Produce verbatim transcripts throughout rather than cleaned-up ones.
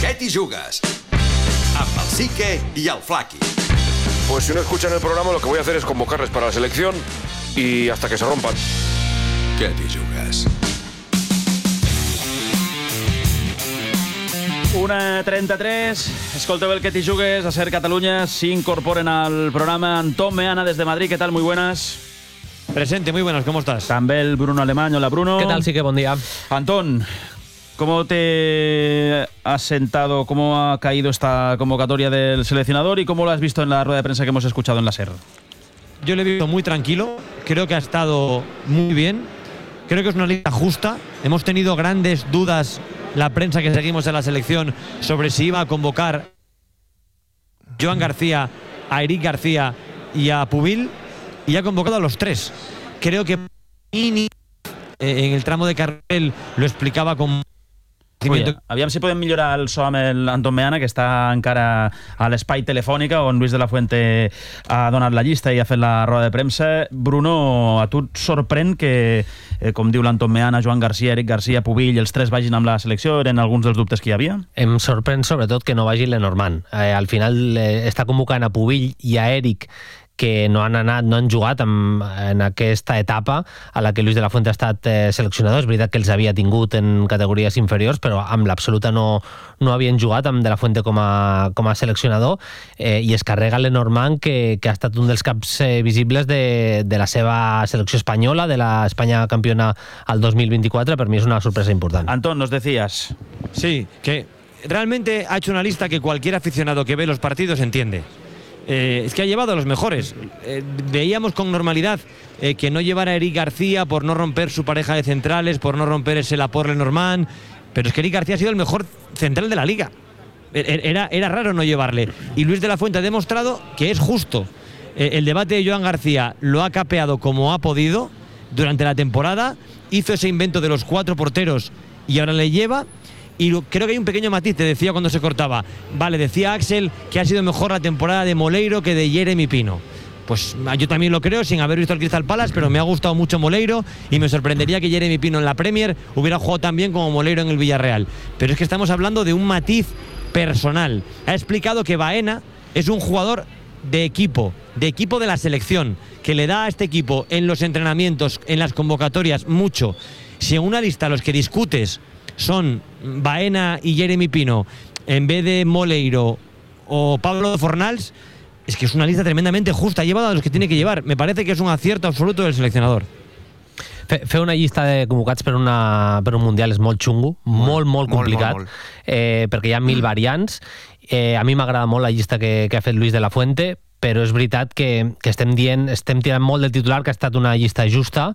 ¿Qué t'hi jugues? Amb el Sique y el Flaqui. Pues si no escuchan el programa, lo que voy a hacer es convocarles para la selección y hasta que se rompan. ¿Qué t'hi jugues? una trenta-tres, escolteu el que t'hi jugues, a Ser Catalunya s'incorporen al programa Antón Meana desde Madrid. ¿Qué tal? Muy buenas. Presente, muy buenas, ¿cómo estás? También el Bruno Alemán. Hola, Bruno. ¿Qué tal? Sí que buen día. Antón, ¿cómo te has sentado, cómo ha caído esta convocatoria del seleccionador y cómo lo has visto en la rueda de prensa que hemos escuchado en la SER? Yo le he visto muy tranquilo, creo que ha estado muy bien, creo que es una lista justa. Hemos tenido grandes dudas, la prensa que seguimos en la selección, sobre si iba a convocar a Joan García, a Eric García y a Pubil, y ha convocado a los tres. Creo que en el tramo de Carrel lo explicaba con... Oye, aviam si podem millorar el so amb l'Antón Meana, que està encara a l'espai telefònica on Luis de la Fuente ha donat la llista i ha fet la roda de premsa. Bruno, a tu et sorprèn que, eh, com diu l'Antón Meana, Joan García, Eric García, Pubill, els tres vagin amb la selecció? Eren alguns dels dubtes que hi havia? Em sorprèn sobretot que no vagi Lenormand. Eh, al final eh, està convocant a Pubill i a Eric, que no han anat, no han jugat en, en aquesta etapa a la que Luis de la Fuente ha estat eh, seleccionador. És veritat que els havia tingut en categories inferiors, però amb l'absoluta no, no havien jugat amb de la Fuente com a, com a seleccionador, eh, i es carrega Lenormand, que, que ha estat un dels caps eh, visibles de, de la seva selecció espanyola, de la España campiona al dos mil veinticuatro. Per mi és una sorpresa important. Antón, nos decías. Sí, que realmente ha hecho una lista que cualquier aficionado que ve los partidos entiende. Eh, es que ha llevado a los mejores. Eh, veíamos con normalidad eh, que no llevara a Eric García por no romper su pareja de centrales, por no romper ese Laporte Lenormand, pero es que Eric García ha sido el mejor central de la liga. Era, era raro no llevarle. Y Luis de la Fuente ha demostrado que es justo. Eh, el debate de Joan García lo ha capeado como ha podido durante la temporada, hizo ese invento de los cuatro porteros y ahora le lleva. Y creo que hay un pequeño matiz, te decía cuando se cortaba. Vale, decía Axel que ha sido mejor la temporada de Moleiro que de Jeremy Pino. Pues yo también lo creo, sin haber visto el Crystal Palace, pero me ha gustado mucho Moleiro y me sorprendería que Jeremy Pino en la Premier hubiera jugado tan bien como Moleiro en el Villarreal. Pero es que estamos hablando de un matiz personal. Ha explicado que Baena es un jugador de equipo, de equipo de la selección, que le da a este equipo en los entrenamientos, en las convocatorias, mucho. Si en una lista los que discutes son Baena y Jeremy Pino en vez de Moleiro o Pablo de Fornals, es que es una lista tremendamente justa, ha llevado a los que tiene que llevar. Me parece que es un acierto absoluto del seleccionador. Fer una llista de convocats per, una, per un Mundial és molt xungo, molt, molt, molt complicat, molt, molt, molt. Eh, perquè hi ha mil variants. Eh, a mi m'agrada molt la llista que, que ha fet Luis de la Fuente, però és veritat que, que estem dient, estem tirant molt del titular que ha estat una llista justa,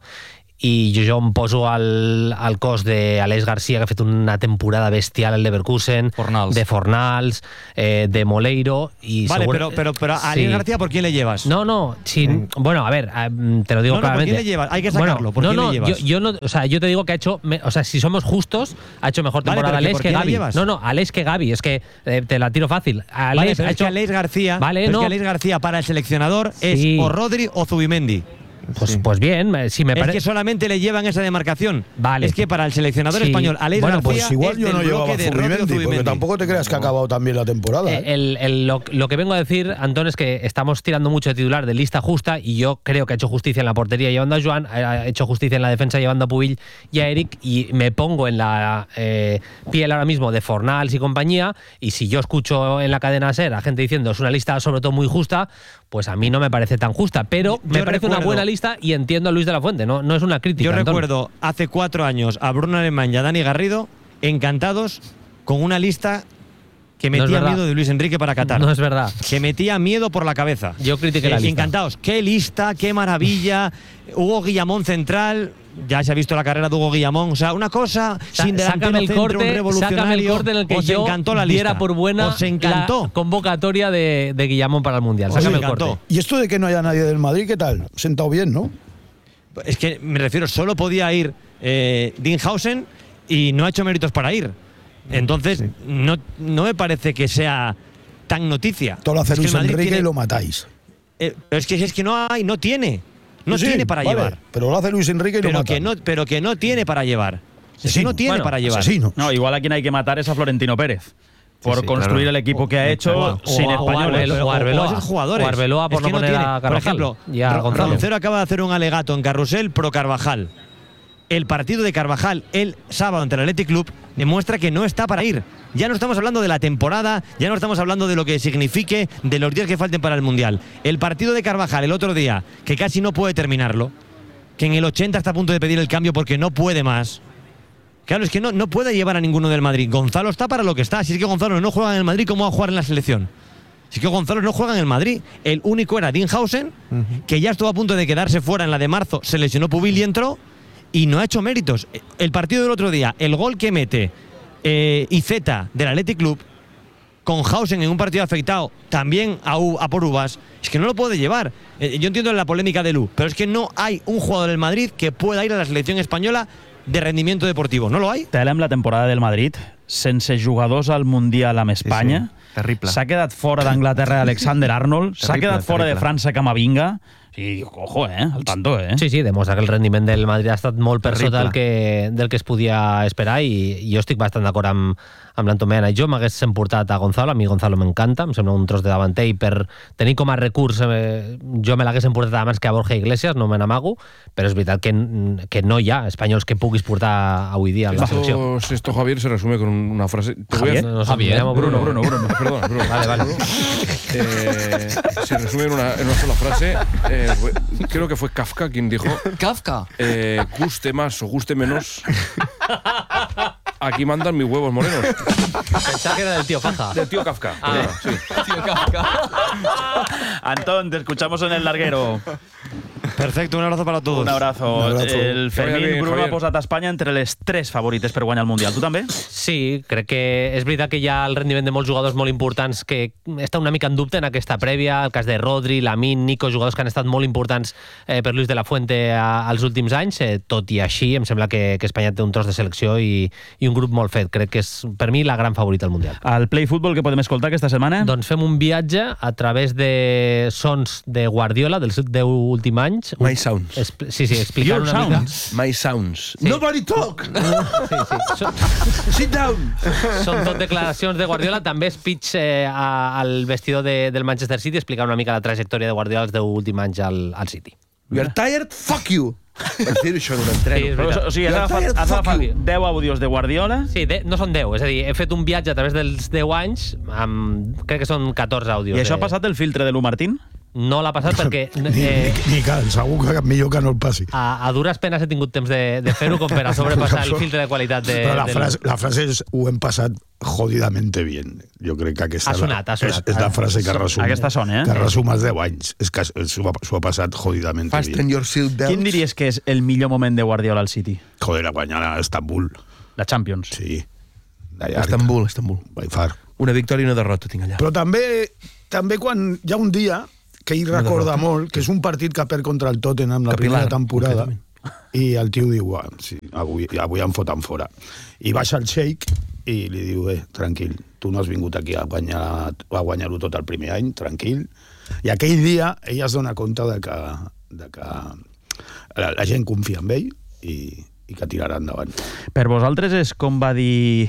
i jo, jo em poso al, al cos d'Aleix García, que ha fet una temporada bestial al Leverkusen, Fornals. de Fornals, eh, de Moleiro y vale, seguro, pero, pero, pero a Aleix sí. García, ¿por quién le llevas? No, no, sí, mm. bueno, a ver, te lo digo no, no, claramente. ¿por quién le llevas? Hay que sacarlo, bueno, ¿por no, quién no, le llevas? Yo, yo no, o sea, yo te digo que ha hecho, o sea, si somos justos, ha hecho mejor temporada vale, Aleix que Gavi. No, no, Aleix que Gavi, es que eh, te la tiro fácil. Aleix vale, pero ha es hecho... que Aleix García, vale, pero no. es que Aleix García para el seleccionador sí. es o Rodri o Zubimendi. Pues, sí. pues bien, si me es parece que solamente le llevan esa demarcación. Vale. Es que para el seleccionador sí. español, Aleix bueno, García pues igual es yo no del llevaba bloque de Rodri o Zubimendi, Zubimendi. porque tampoco te creas que ha acabado tan bien la temporada. ¿eh? El, el, lo, lo que vengo a decir, Antón, es que estamos tirando mucho de titular de lista justa y yo creo que ha hecho justicia en la portería llevando a Joan, ha hecho justicia en la defensa llevando a Pubill y a Eric, y me pongo en la eh, piel ahora mismo de Fornals y compañía, y si yo escucho en la cadena SER a gente diciendo es una lista sobre todo muy justa, pues a mí no me parece tan justa, pero yo me parece recuerdo, una buena lista y entiendo a Luis de la Fuente, no, no es una crítica. Yo Antón. recuerdo hace cuatro años a Bruno Alemán y a Dani Garrido encantados con una lista que metía no miedo de Luis Enrique para Qatar. No es verdad. Que metía miedo por la cabeza. Yo critiqué eh, la lista. Encantados. Qué lista, qué maravilla. Hugo Guillamón central. Ya se ha visto la carrera de Hugo Guillamón. O sea, una cosa Sa sin delantero el centro, corte, un revolucionario. sácame el corte en el que os yo encantó la lista. diera por buena os encantó. la convocatoria de, de Guillamón para el Mundial. Sácame el corte. Y esto de que no haya nadie del Madrid, ¿qué tal? Sentado bien, ¿no? Es que me refiero, solo podía ir eh, Dinghausen y no ha hecho méritos para ir. Entonces, sí. no, no me parece que sea tan noticia. Todo lo hace es Luis Enrique tiene, y lo matáis. Eh, pero es que, es que no hay, no tiene. No sí, tiene para vale, llevar. Pero lo hace Luis Enrique y pero lo mata. Que no, pero que no tiene para llevar. Es que no tiene bueno, para llevar. Asesino. No, igual a quien hay que matar es a Florentino Pérez. por sí, construir claro. el equipo que ha hecho O- sin o- o españoles. Arbeloa, o Arbeloa. o esos jugadores. O Arbeloa por Es que no poner tiene. a Por Carvajal ejemplo, y a Ro- Gonzalo. Roncero acaba de hacer un alegato en Carrusel pro Carvajal. El partido de Carvajal el sábado ante el Athletic Club demuestra que no está para ir. Ya no estamos hablando de la temporada, ya no estamos hablando de lo que signifique, de los días que falten para el Mundial. El partido de Carvajal el otro día, que casi no puede terminarlo, que en el ochenta está a punto de pedir el cambio porque no puede más. Claro, es que no, no puede llevar a ninguno del Madrid. Gonzalo está para lo que está. Si es que Gonzalo no juega en el Madrid, ¿cómo va a jugar en la selección? Si es que Gonzalo no juega en el Madrid. El único era Dinhausen, que ya estuvo a punto de quedarse fuera en la de marzo, se lesionó Pubil y entró, y no ha hecho méritos. El partido del otro día, el gol que mete eh, Iceta del Athletic Club, con Hausen en un partido afectado, también a, U, a por Uvas, es que no lo puede llevar. Eh, yo entiendo la polémica de Lu, pero es que no hay un jugador del Madrid que pueda ir a la selección española de rendimiento deportivo. No lo hay. Telem la temporada del Madrid, sense jugadors al Mundial amb Espanya. Sí, sí. Terrible. S'ha quedat fora d'Anglaterra Alexander Arnold, s'ha Terrible, quedat fora terrible. de França Camavinga. I, ojo, eh, al tanto, eh. Sí, sí, demostra que el rendiment del Madrid ha estat molt per Terrible. sota del que, del que es podia esperar i, i jo estic bastant d'acord amb, amb l'Antomeana. Jo m'hagués emportat a Gonzalo, a mi Gonzalo m'encanta, em sembla un tros de davanter i per tenir com a recurs eh, jo me l'hagués emportat abans que a Borja Iglesias, no me n'amago, però és veritat que, que no hi ha espanyols que puguis portar avui dia a la selecció. Esto, esto, Javier, se resume con una frase. Te voy a- Javier, no, no, Javier, me llamo Bruno, Bruno, Bruno. Perdona, Bruno. Vale, vale. Eh, se resume en una, en una sola frase. Eh, fue- creo que fue Kafka quien dijo: Kafka. eh, guste más o guste menos. Aquí mandan mis huevos morenos. Pensaba que era del tío Faja. Del tío Kafka. Ah. Perdona, sí. Tío Kafka. Antón, te escuchamos en el larguero. Perfecto, un abrazo para todos. Un abrazo. Un abrazo. El Que vaya Fermín bien, Bruno Javier. ha posat a Espanya entre les tres favorites per guanyar el Mundial. Tu també? Sí, crec que és veritat que hi ha el rendiment de molts jugadors molt importants que està una mica en dubte en aquesta prèvia, el cas de Rodri, Lamine, Nico, jugadors que han estat molt importants eh, per Luis de la Fuente a, als últims anys, eh, tot i així em sembla que, que Espanya té un tros de selecció i, i un grup molt fet. Crec que és, per mi, la gran favorita al Mundial. Al Play Football que podem escoltar aquesta setmana? Doncs fem un viatge a través de sons de Guardiola dels deu últims anys. My sounds. Expl- sí, sí, explicant Your una mica... sounds. My sounds. Sí. Nobody talk! Sí, sí. Són, Sit down! són tot declaracions de Guardiola, també speech eh, a, al vestidor de, del Manchester City explicant una mica la trajectòria de Guardiola els deu últims anys al, al City. You are tired? Fuck you! Per dir això en un Sí, entreno. és Però, veritat. o sigui, has You're agafat, tired? has Fuck agafat you. deu àudios de Guardiola. Sí, de, no són deu, és a dir, he fet un viatge a través dels deu anys, amb, crec que són catorze àudios. I això de- ha passat el filtre de l'U Martín? No l'ha passat perquè Ni, eh, ni, ni cal, segur que millor que no el passi. a, a dures penes he tingut temps de, de fer-ho com per a sobrepassar el filtre de qualitat de, Però la del- frase, la frase és ho hem passat jodidamente bien. Jo crec que aquesta Ha sonat, ha sonat. és, és la frase que resum, Aquesta sona, eh? que resum els deu anys. És que s'ho ha, s'ho ha passat jodidamente Fasten bien. your seatbelts. Quin diries que és el millor moment de Guardiola al City? Joder, a guanyar a Estambul. La Champions. Sí. De llarg. Estambul, Estambul. By far. Una victòria i una derrota tinc allà. Però també, també quan hi ha un dia que ell Una recorda derrota. molt, que és un partit que perd contra el Tottenham la Capilar, primera temporada, concretament. i el tio diu, ah, sí, avui, avui em foten fora. I baixa el Sheik i li diu, eh, tranquil, tu no has vingut aquí a guanyar a guanyar-ho tot el primer any, tranquil. I aquell dia ell es dona compte de que, de que la, la gent confia en ell i, i que tirarà endavant. Per vosaltres és com va dir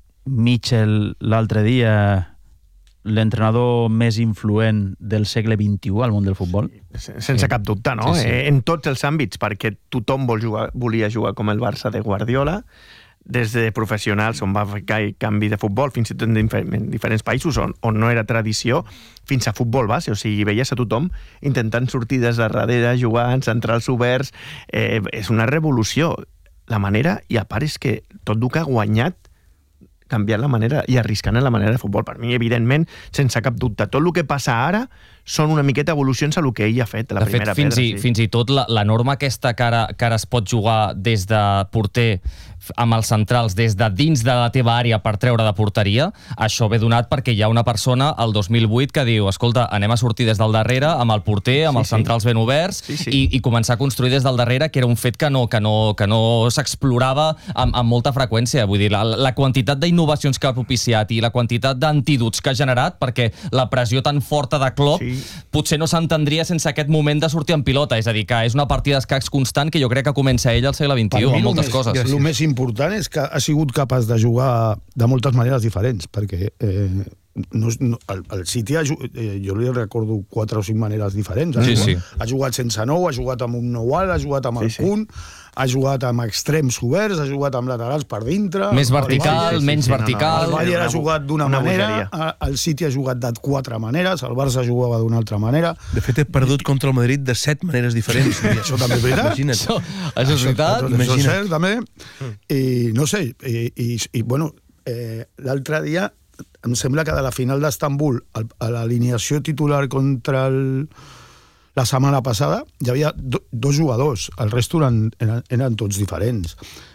Mitchell l'altre dia, l'entrenador més influent del segle vint-i-u al món del futbol? Sense cap dubte, no? Sí, sí. Eh, en tots els àmbits, perquè tothom vol jugar, volia jugar com el Barça de Guardiola, des de professionals on va ficar i canvi de futbol, fins i tot en, difer en diferents països on, on no era tradició, fins a futbol base, o sigui, veies a tothom intentant sortir des de darrere, jugant, centrals oberts, eh, és una revolució. La manera, i a part és que tot el que ha guanyat canviant la manera i arriscant en la manera de futbol. Per mi, evidentment, sense cap dubte. Tot el que passa ara són una miqueta evolucions a el que ell ha fet, la De fet, primera fins, pedra. i, fins i tot la, la norma aquesta que ara, que ara es pot jugar des de porter amb els centrals des de dins de la teva àrea per treure de porteria, això ve donat perquè hi ha una persona el dos mil vuit que diu, escolta, anem a sortir des del darrere amb el porter, amb Sí, els sí. centrals ben oberts Sí, sí. I, i començar a construir des del darrere, que era un fet que no, que no, que no s'explorava amb, amb molta freqüència. Vull dir, la, la quantitat d'innovació d'innovacions que ha propiciat i la quantitat d'antídots que ha generat, perquè la pressió tan forta de Klopp sí. potser no s'entendria sense aquest moment de sortir en pilota. És a dir, que és una partida d'escacs constant que jo crec que comença ell al segle vint-i-u, amb moltes més, coses. El més important és que ha sigut capaç de jugar de moltes maneres diferents, perquè eh, no, no, el, el City, ha, eh, jo li recordo quatre o cinc maneres diferents. Ha, sí, jugat, sí. ha jugat sense nou, ha jugat amb un nou alt, ha jugat amb sí, el sí. punt, ha jugat amb extrems oberts, ha jugat amb laterals per dintre... Més vertical, el menys sí, sí, vertical... No, no. El Bayern ha jugat d'una manera, bogeria. el City ha jugat de quatre maneres, el Barça jugava d'una altra manera... De fet, he perdut contra el Madrid de set maneres diferents. Això també és veritat. Imagina't. Això, això és veritat. Això, això és cert, també. I no sé, i, i, i bueno, eh, l'altre dia em sembla que de la final d'Estambul a l'alineació titular contra el... La setmana passada hi havia do, dos jugadors, el resto eren, eren, eren tots diferents.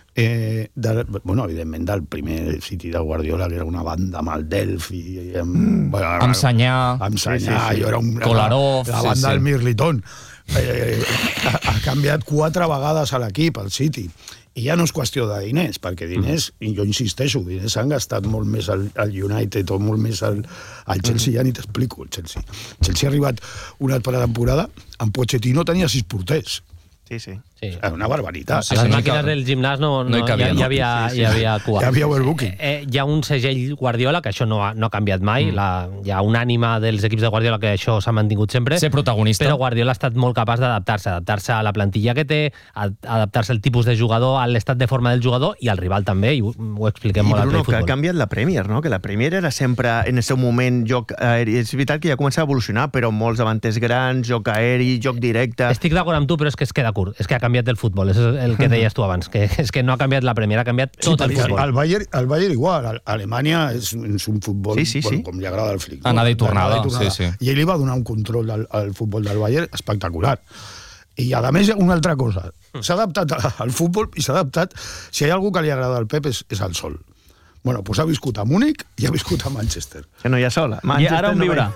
Eh, de, bueno, evidentment del primer City de Guardiola, que era una banda amb el Delphi, amb, mm. bueno, amb Sanyà, amb Sanyà, sí, sí, sí. jo era un, Kolarov, la, la banda sí, sí. del Mirliton. Eh, ha, ha canviat quatre vegades a l'equip, el City. I ja no és qüestió de diners, perquè diners, mm. i jo insisteixo, diners s'han gastat molt més al, al United o molt més al, al Chelsea, mm. ja ni t'explico, el Chelsea. El Chelsea ha arribat una altra temporada, amb Pochettino tenia sis porters. Sí, sí. Sí. Una barbaritat. A les màquines del gimnàs no, no, no hi cabia, hi, hi, havia, sí, sí. hi havia cua. Hi havia overbooking. Eh, eh, hi ha un segell Guardiola, que això no ha, no ha canviat mai. Mm. La, hi ha una ànima dels equips de Guardiola que això s'ha mantingut sempre. Ser protagonista. Però Guardiola ha estat molt capaç d'adaptar-se, adaptar-se a la plantilla que té, adaptar-se al tipus de jugador, a l'estat de forma del jugador i al rival també, i ho, ho expliquem I molt Bruno, al que ha futbol. canviat la Premier, no? Que la Premier era sempre, en el seu moment, joc aeri. És veritat que ja comença a evolucionar, però molts davanters grans, joc aeri, joc directe... Estic d'acord amb tu, però és que es queda curt. És que ha canviat el futbol. És el que deies tu abans, que és que no ha canviat la Premier, ha canviat tot sí, el futbol. El Bayern, el Bayern igual, a Alemanya és, és un futbol, sí, sí, sí. Bueno, com li agrada el flic. Anada i tornada, i tornada. sí, sí. I ell li va donar un control al, al futbol del Bayern espectacular. I a més, una altra cosa, s'ha adaptat al futbol i s'ha adaptat, si hi ha algú que li agrada al Pep és, és el sol. Bueno, doncs ha viscut a Múnich i ha viscut a Manchester. Que no hi ha sola. I ara on viurà?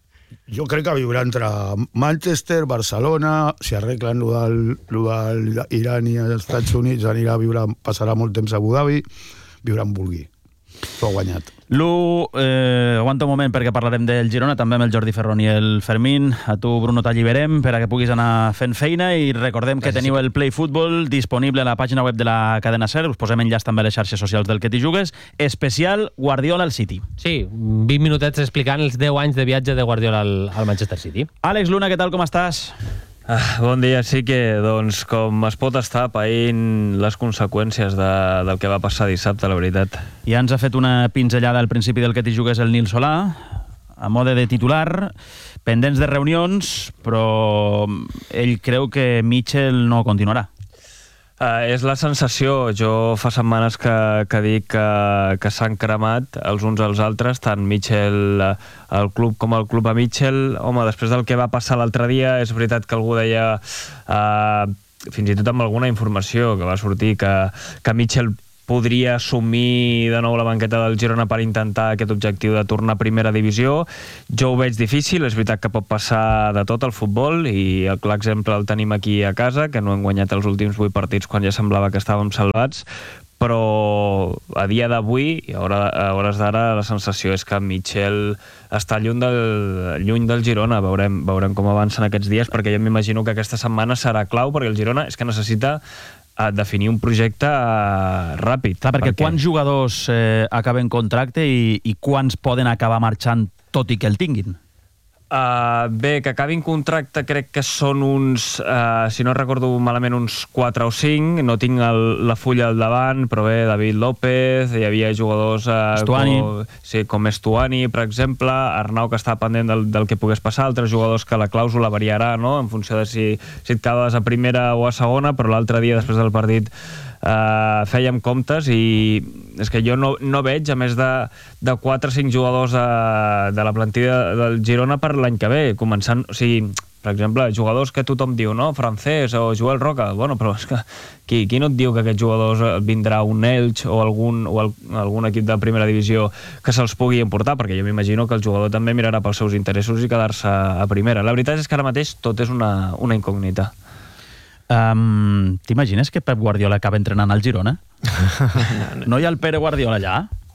Jo crec que viurà entre Manchester, Barcelona, si arreglen lo del, lo del Iran i els Estats Units, anirà a viure, passarà molt temps a Abu Dhabi, viurà en vulgui. S'ho ha guanyat. Lu, eh, aguanta un moment perquè parlarem del Girona, també amb el Jordi Ferrón i el Fermín. A tu, Bruno, t'alliberem per a que puguis anar fent feina i recordem que teniu el Play Football disponible a la pàgina web de la cadena SER. Us posem enllaç també a les xarxes socials del que t'hi jugues. Especial Guardiola al City. Sí, vint minutets explicant els deu anys de viatge de Guardiola al, al Manchester City. Àlex Luna, què tal, com estàs? Ah, bon dia, sí que, doncs, com es pot estar paint les conseqüències de, del que va passar dissabte, la veritat. Ja ens ha fet una pinzellada al principi del que t'hi jugues el Nil Solà, a mode de titular, pendents de reunions, però ell creu que Mitchell no continuarà. Uh, és la sensació. Jo fa setmanes que, que dic que, que s'han cremat els uns als altres, tant Mitchell, el club com el club a Mitchell. Home, després del que va passar l'altre dia, és veritat que algú deia, uh, fins i tot amb alguna informació que va sortir, que, que Mitchell podria assumir de nou la banqueta del Girona per intentar aquest objectiu de tornar a primera divisió. Jo ho veig difícil, és veritat que pot passar de tot al futbol i el clar exemple el tenim aquí a casa, que no hem guanyat els últims vuit partits quan ja semblava que estàvem salvats, però a dia d'avui, a hores d'ara, la sensació és que Mitchell està lluny del, lluny del Girona. Veurem, veurem com avancen aquests dies, perquè jo m'imagino que aquesta setmana serà clau, perquè el Girona és que necessita a definir un projecte uh, ràpid. Clar, perquè, perquè quants jugadors eh, acaben contracte i, i quants poden acabar marxant tot i que el tinguin? Uh, bé, que acabin contracte crec que són uns, uh, si no recordo malament, uns quatre o cinc. No tinc el, la fulla al davant, però bé, David López, hi havia jugadors uh, com, sí, com Estuani, per exemple, Arnau, que està pendent del, del que pogués passar, altres jugadors que la clàusula variarà, no?, en funció de si, si et quedes a primera o a segona, però l'altre dia, després del partit, Uh, fèiem comptes i és que jo no, no veig, a més de, de quatre o cinc jugadors uh, de la plantilla del Girona per l'any que ve, començant, o sigui, per exemple, jugadors que tothom diu, no?, Francés o Joel Roca, bueno, però és que qui, qui no et diu que aquests jugadors vindrà un Elx o algun, o el, algun equip de primera divisió que se'ls pugui importar, perquè jo m'imagino que el jugador també mirarà pels seus interessos i quedar-se a primera. La veritat és que ara mateix tot és una, una incògnita. Um, T'imagines que Pep Guardiola acaba entrenant al Girona? No hi ha el Pere Guardiola allà?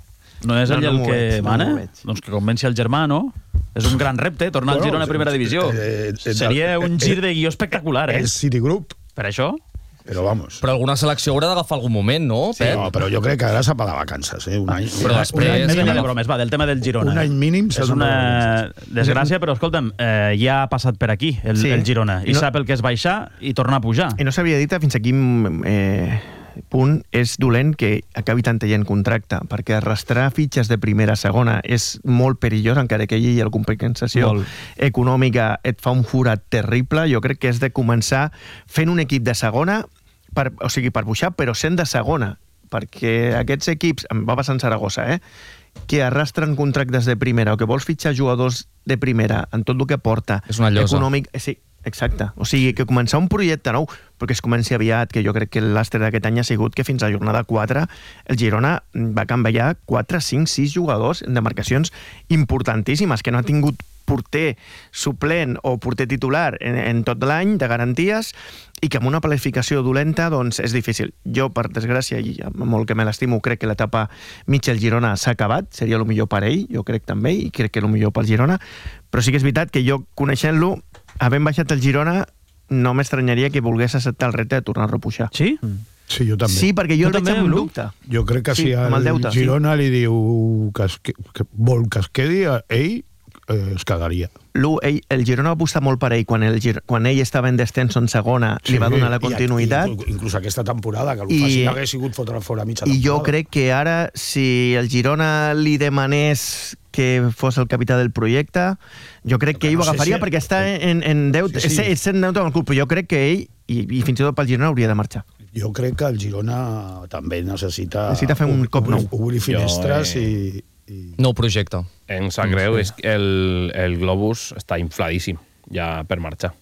No és No, ell no el m'ho que veig, no mana? m'ho veig. Doncs que convenci el germà, no? És un gran repte, tornar al Bueno, Girona a primera divisió. eh, eh, Seria eh, un eh, gir de guió espectacular, eh? És Citigroup, Per això? però vamos. Però alguna selecció haurà d'agafar algun moment, no, Pep? No, però jo crec que ara s'ha pagat vacances, eh? Un any. Però un després- any Més mínim- enllà de bromes, va, del tema del Girona. Un any mínim s'ha És de una pagar desgràcia, però escolta'm, eh, ja ha passat per aquí el, Sí. el Girona, i I no- sap el que és baixar i tornar a pujar. I no s'havia dit fins a quin eh, punt és dolent que acabi tant gent contracte, perquè arrastrar fitxes de primera a segona és molt perillós, encara que hi hagi alguna compensació Molt. econòmica et fa un forat terrible. Jo crec que és de començar fent un equip de segona, per, o sigui, per pujar, però sent de segona, perquè aquests equips, em va passar en Saragossa, eh, que arrastren contractes de primera o que vols fitxar jugadors de primera en tot el que porta És una llosa. econòmic, eh, sí, exacte. O sigui, que començar un projecte nou, però que es comenci aviat, que jo crec que l'astre d'aquest any ha sigut que fins a jornada quatre el Girona va canviar quatre, cinc, sis jugadors en demarcacions importantíssimes, que no ha tingut porter suplent o porter titular en, en tot l'any de garanties i que amb una planificació dolenta doncs és difícil. Jo, per desgràcia, i amb molt que me l'estimo, crec que l'etapa Michel Girona s'ha acabat, seria el millor per ell, jo crec també, i crec que el millor pel Girona, però sí que és veritat que jo, coneixent-lo, havent baixat el Girona, no m'estranyaria que volgués acceptar el repte de tornar a repujar. Sí? Sí, jo també. Sí, perquè jo Tu el veig també, amb Bru? dubte. Jo crec que Sí, si amb el el deute, sí. Girona li diu que, es, que, que vol que es quedi, ell eh, es quedaria. Lu, ell, el Girona va apostar molt per ell quan, el, Gir- quan ell estava en descens en segona, li va donar la i- continuïtat. i- Inclús aquesta temporada, que el I- fàcil hagués sigut fotre fora mitja I temporada. jo crec que ara, si el Girona li demanés que fos el capità del projecte, jo crec que Que ell no ho sé agafaria si- perquè està en, en deute, Sí, sí. és, és sent deute amb el club, però jo crec que ell, i, i fins i tot pel Girona, hauria de marxar. Jo crec que el Girona també necessita... Necessita fer un cop nou. obrir, obrir finestres Jo, eh, i... i... Nou projecte. Em sap greu, és que el, el globus està infladíssim ja per marxar.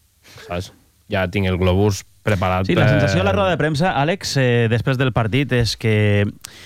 Saps? Ja tinc el globus preparat. Sí, la sensació a la per- roda de premsa, Àlex, eh, després del partit, és que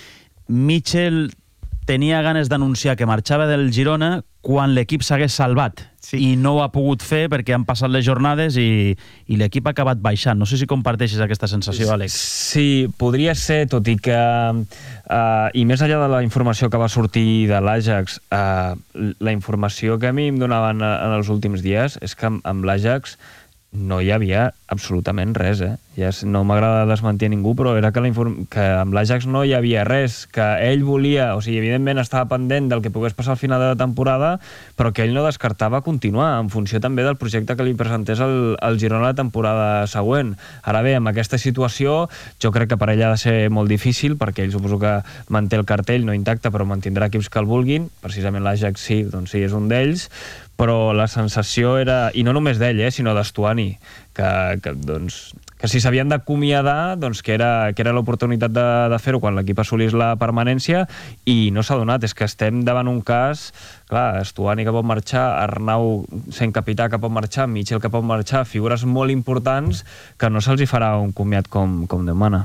Mitchell tenia ganes d'anunciar que marxava del Girona quan l'equip s'hagués salvat. Sí. I no ho ha pogut fer perquè han passat les jornades i, i l'equip ha acabat baixant. No sé si comparteixes aquesta sensació, Àlex. Sí, podria ser, tot i que, uh, i més enllà de la informació que va sortir de l'Ajax, uh, la informació que a mi em donaven en els últims dies és que amb, amb l'Ajax no hi havia absolutament res, eh? Ja és- no m'agrada desmentir a ningú, però era que, la inform- que amb l'Ajax no hi havia res, que ell volia, o sigui, evidentment estava pendent del que pogués passar al final de la temporada, però que ell no descartava continuar, en funció també del projecte que li presentés el, el Girona la temporada següent. Ara bé, amb aquesta situació, jo crec que per ell ha de ser molt difícil, perquè ell suposo que manté el cartell, no intacte, però mantindrà equips que el vulguin, precisament l'Ajax sí, doncs sí, és un d'ells, però la sensació era, i no només d'ell, eh, sinó d'Estuani, que, que, doncs, que si s'havien d'acomiadar, doncs que era, que era l'oportunitat de, de fer-ho quan l'equip assolís la permanència, i no s'ha donat. És que estem davant un cas, clar, Estuani que pot marxar, Arnau sent capità que pot marxar, Michel que pot marxar, figures molt importants que no se'ls hi farà un comiat com, com Déu mana.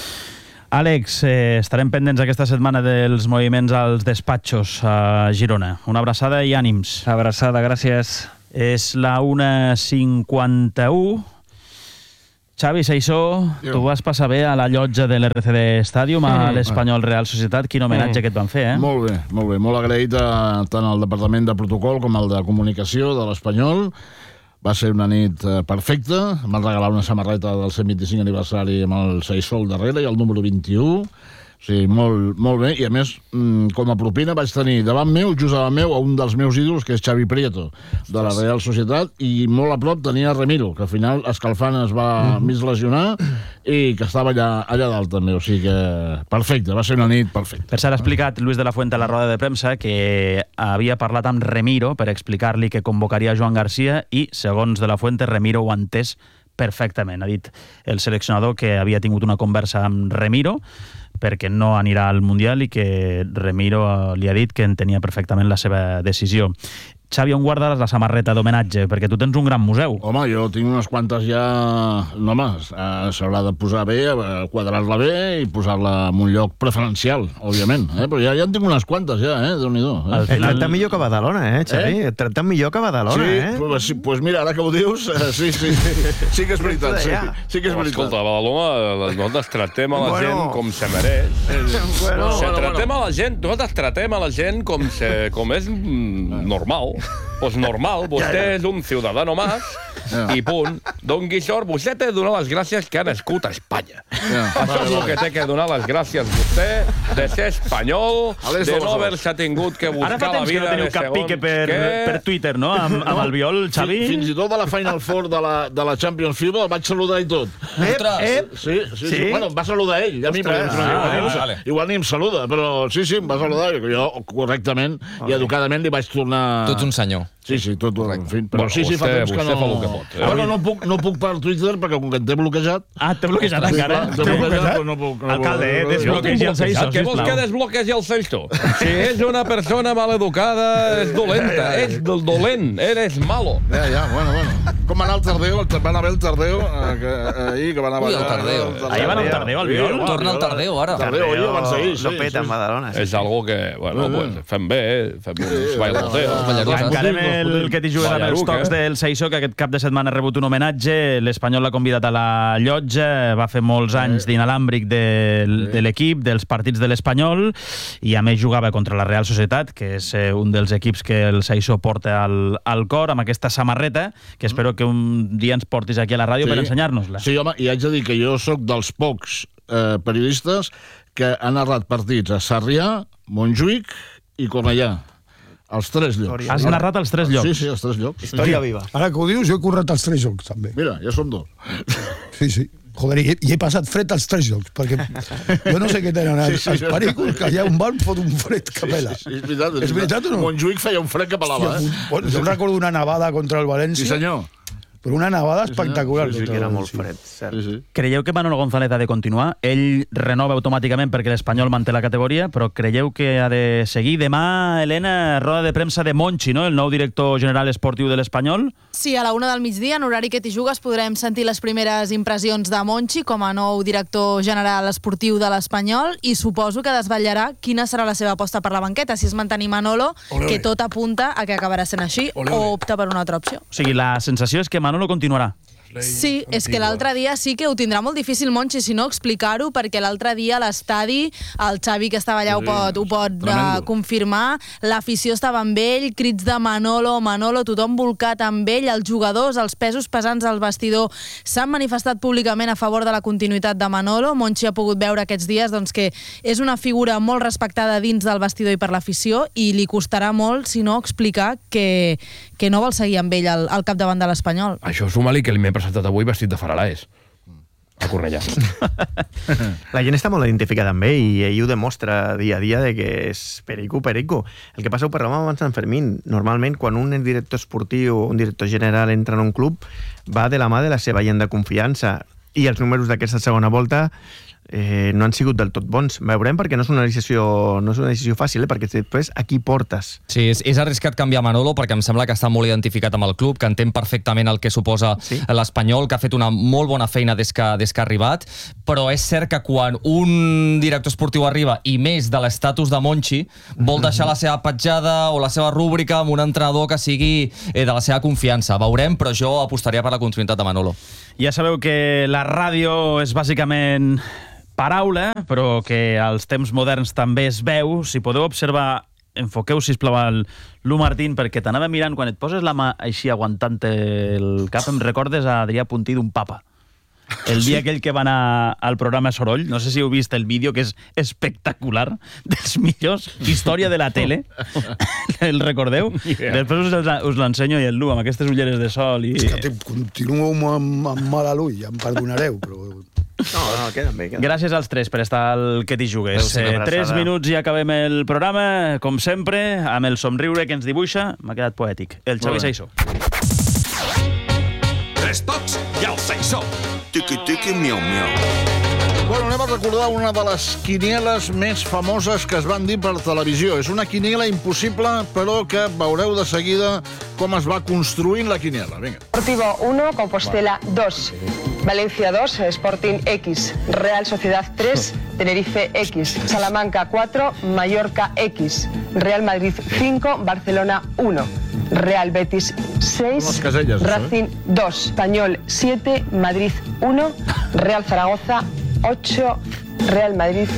Àlex, eh, estarem pendents aquesta setmana dels moviments als despatxos a Girona. Una abraçada i ànims. Abraçada, gràcies. És la una cinquanta-u. Xavi Saissó, tu vas passar bé a la llotja de l'R C D Stadium, a l'Espanyol Real Societat. Quin homenatge que et van fer, eh? Molt bé, molt bé. Molt agraït a tant al Departament de Protocol com al de Comunicació de l'Espanyol. Va ser una nit eh, perfecta. Em van regalar una samarreta del cent vint-i-cinc aniversari amb el Saissó al darrere i el número vint-i-u. Sí, molt, molt bé. I a més, mm, com a propina vaig tenir davant meu, just davant meu, a un dels meus ídols, que és Xavi Prieto, de la Real Societat, i molt a prop tenia Remiro, que al final escalfant es va mig lesionar i que estava allà, allà dalt també. O sigui que perfecte, va ser una nit perfecta. Per cert, ha explicat Luis de la Fuente a la roda de premsa que havia parlat amb Remiro per explicar-li que convocaria Joan Garcia i, segons de la Fuente, Remiro ho ha entès perfectament. Ha dit el seleccionador que havia tingut una conversa amb Remiro perquè no anirà al Mundial i que Remiro li ha dit que entenia perfectament la seva decisió. Xavi, on guardaràs la samarreta d'homenatge? Perquè tu tens un gran museu. Home, jo tinc unes quantes ja... No, home, eh, s'haurà de posar bé, eh, quadrar-la bé i posar-la en un lloc preferencial, òbviament. Eh? Però ja, ja en tinc unes quantes, ja, eh? Déu-n'hi-do. Eh? Et tracta millor que Badalona, eh, Xavi? Eh? Et tracta millor que Badalona, sí, eh? Pues, pues mira, ara que ho dius, eh, sí, sí, sí, sí que és veritat, sí, sí que és veritat. Escolta, a Badalona nosaltres tratem a la Bueno. gent com se mereix. Bueno, se bueno, tratem bueno. a la gent, nosaltres tratem a la gent com, se, com és mm, normal. Pues normal, vostè és un ciudadano más i punt. Don Guixort, vostè té de donar les gràcies que ha nascut a Espanya. Això és el que té que donar les gràcies vostè, de ser espanyol, de no haver-se tingut que buscar la vida de segons... Ara fa temps que no teniu cap pique per, per Twitter, no?, amb, amb el Biol, Xavi? Fins i tot a la Final Four de la, de la Champions FIBA el vaig saludar i tot. Ep, ep. Sí, sí, sí. sí. Bueno, em va saludar ell, a mi, perquè ah, igual, vale. igual ni em saluda, però sí, sí, em va saludar. Jo, correctament okay. i educadament, li vaig tornar... Tu ets un senyor. Sí, sí, tot, en fi. Però Bueno, sí, sí, fa vostè- temps que vostè no... fa el que pot, eh? Bueno, no puc, no puc per Twitter, perquè com que em té bloquejat... Ah, t'he bloquejat encara? Té bloquejat, però no puc... no Alcalde, puc- eh, desbloquegi el Seiso, Què vols que sisplau. desbloquegi el Seiso? Si és una persona maleducada, és dolenta, és del dolent, eres malo. Ja, ja, bueno, bueno. Com va anar el Tardeo? El- Va anar bé el Tardeo, eh, que, eh, ahir, que va anar... Ui, el Tardeo. Ahir va anar el Tardeo, el Biol? Torna el Tardeo, ara. Tardeo, ahir van seguir, sí. Lo peta en Badalona. És algo que, bueno, pues, fem bé, fem uns bailoteos. Encarem el que t'hi jugues amb els Ballaruc, tocs eh? del Seiso, que aquest cap de setmana ha rebut un homenatge. L'Espanyol l'ha convidat a la llotja, va fer molts anys d'inalàmbric de, de l'equip, dels partits de l'Espanyol, i a més jugava contra la Real Societat, que és eh, un dels equips que el Seiso porta al, al cor, amb aquesta samarreta, que espero que un dia ens portis aquí a la ràdio per ensenyar-nos-la. Sí, home, i haig de dir que jo sóc dels pocs eh, periodistes que han narrat partits a Sarrià, Montjuïc i Cornellà. Els tres llocs. Has narrat els tres llocs? Sí, sí, els tres llocs. Història viva. Ara que ho dius, jo he currat els tres jocs, també. Mira, ja som dos. Sí, sí. Joder, i he, i he passat fred als tres jocs, perquè jo no sé què tenen els, Sí, sí, els pericos, que allà un van fot un fred que pela. Sí, sí, és veritat. És veritat o no? Montjuïc feia un fred que pelava, Hòstia, eh? bueno, jo recordo una nevada contra el València. Sí, senyor. Però una nevada espectacular. Sí, sí, contra que era el molt València. fred, cert. Sí, sí. Creieu que Manolo González ha de continuar? Ell renova automàticament perquè l'Espanyol manté la categoria, però creieu que ha de seguir? Demà, Helena, roda de premsa de Monchi, no?, el nou director general esportiu de l'Espanyol. Sí, a la una del migdia, en horari que t'hi jugues, podrem sentir les primeres impressions de Monchi com a nou director general esportiu de l'Espanyol, i suposo que desvetllarà quina serà la seva aposta per la banqueta, si és mantenir Manolo, Ole, que ole. tot apunta a que acabarà sent així, Ole, ole. o opta per una altra opció. O sigui, la sensació és que Manolo continuarà. Sí, és que l'altre dia sí que ho tindrà molt difícil, Monchi, si no explicar-ho, perquè l'altre dia a l'estadi, el Xavi, que estava allà, ho pot, ho pot uh, confirmar, l'afició estava amb ell, crits de Manolo, Manolo, tothom volcat amb ell, els jugadors, els pesos pesants al vestidor s'han manifestat públicament a favor de la continuïtat de Manolo. Monchi ha pogut veure aquests dies doncs, que és una figura molt respectada dins del vestidor i per l'afició, i li costarà molt, si no, explicar que, que no vol seguir amb ell al, al capdavant de l'Espanyol. Això suma-li que li m'he presentat avui vestit de faralaes. A Cornellà. La gent està molt identificada amb ell i ell ho demostra dia a dia de que és perico, perico. El que passa, ho parlàvem abans d'en Fermín, normalment quan un director esportiu o un director general entra en un club va de la mà de la seva gent de confiança, i els números d'aquesta segona volta eh, no han sigut del tot bons. Veurem, perquè no és una decisió, no és una decisió fàcil, eh? Perquè després a qui portes? Sí, és, és arriscat canviar Manolo perquè em sembla que està molt identificat amb el club, que entén perfectament el que suposa sí. l'Espanyol, que ha fet una molt bona feina des que, des que ha arribat, però és cert que quan un director esportiu arriba, i més de l'estatus de Monchi, vol deixar la seva petjada o la seva rúbrica amb un entrenador que sigui eh, de la seva confiança. Veurem, però jo apostaria per la continuïtat de Manolo. Ja sabeu que la ràdio és bàsicament paraula, però que als temps moderns també es veu. Si podeu observar, enfoqueu, sisplau, el Lu Martín, perquè t'anava mirant, quan et poses la mà així aguantant el cap, em recordes a Adrià Puntí d'un papa. El dia aquell que va anar al programa Soroll, no sé si heu vist el vídeo, que és espectacular, dels millors, història de la tele, el recordeu? Yeah. Després us, us l'ensenyo, i el Lu, amb aquestes ulleres de sol. I... És que continuo amb, amb mal a l'ull, ja em perdonareu, però... No, no, queden bé. Queden. Gràcies als tres per estar al que t'hi jugues. Eh, tres minuts i acabem el programa, com sempre, amb el somriure que ens dibuixa. M'ha quedat poètic. El Xavi Seiso. Tres tocs i el Seiso. Tiqui, tiqui, miau, miau. Bueno, anem a recordar una de les quinieles més famoses que es van dir per televisió. És una quiniela impossible, però que veureu de seguida com es va construint la quiniela. Vinga. Deportivo uno, Compostela dos, Valencia dos, Sporting X, Real Sociedad tres, Tenerife X, Salamanca cuatro, Mallorca X, Real Madrid cinco, Barcelona uno, Real Betis seis, casellas, Racing ¿eh? dos, Español siete, Madrid uno, Real Zaragoza ocho, Real Madrid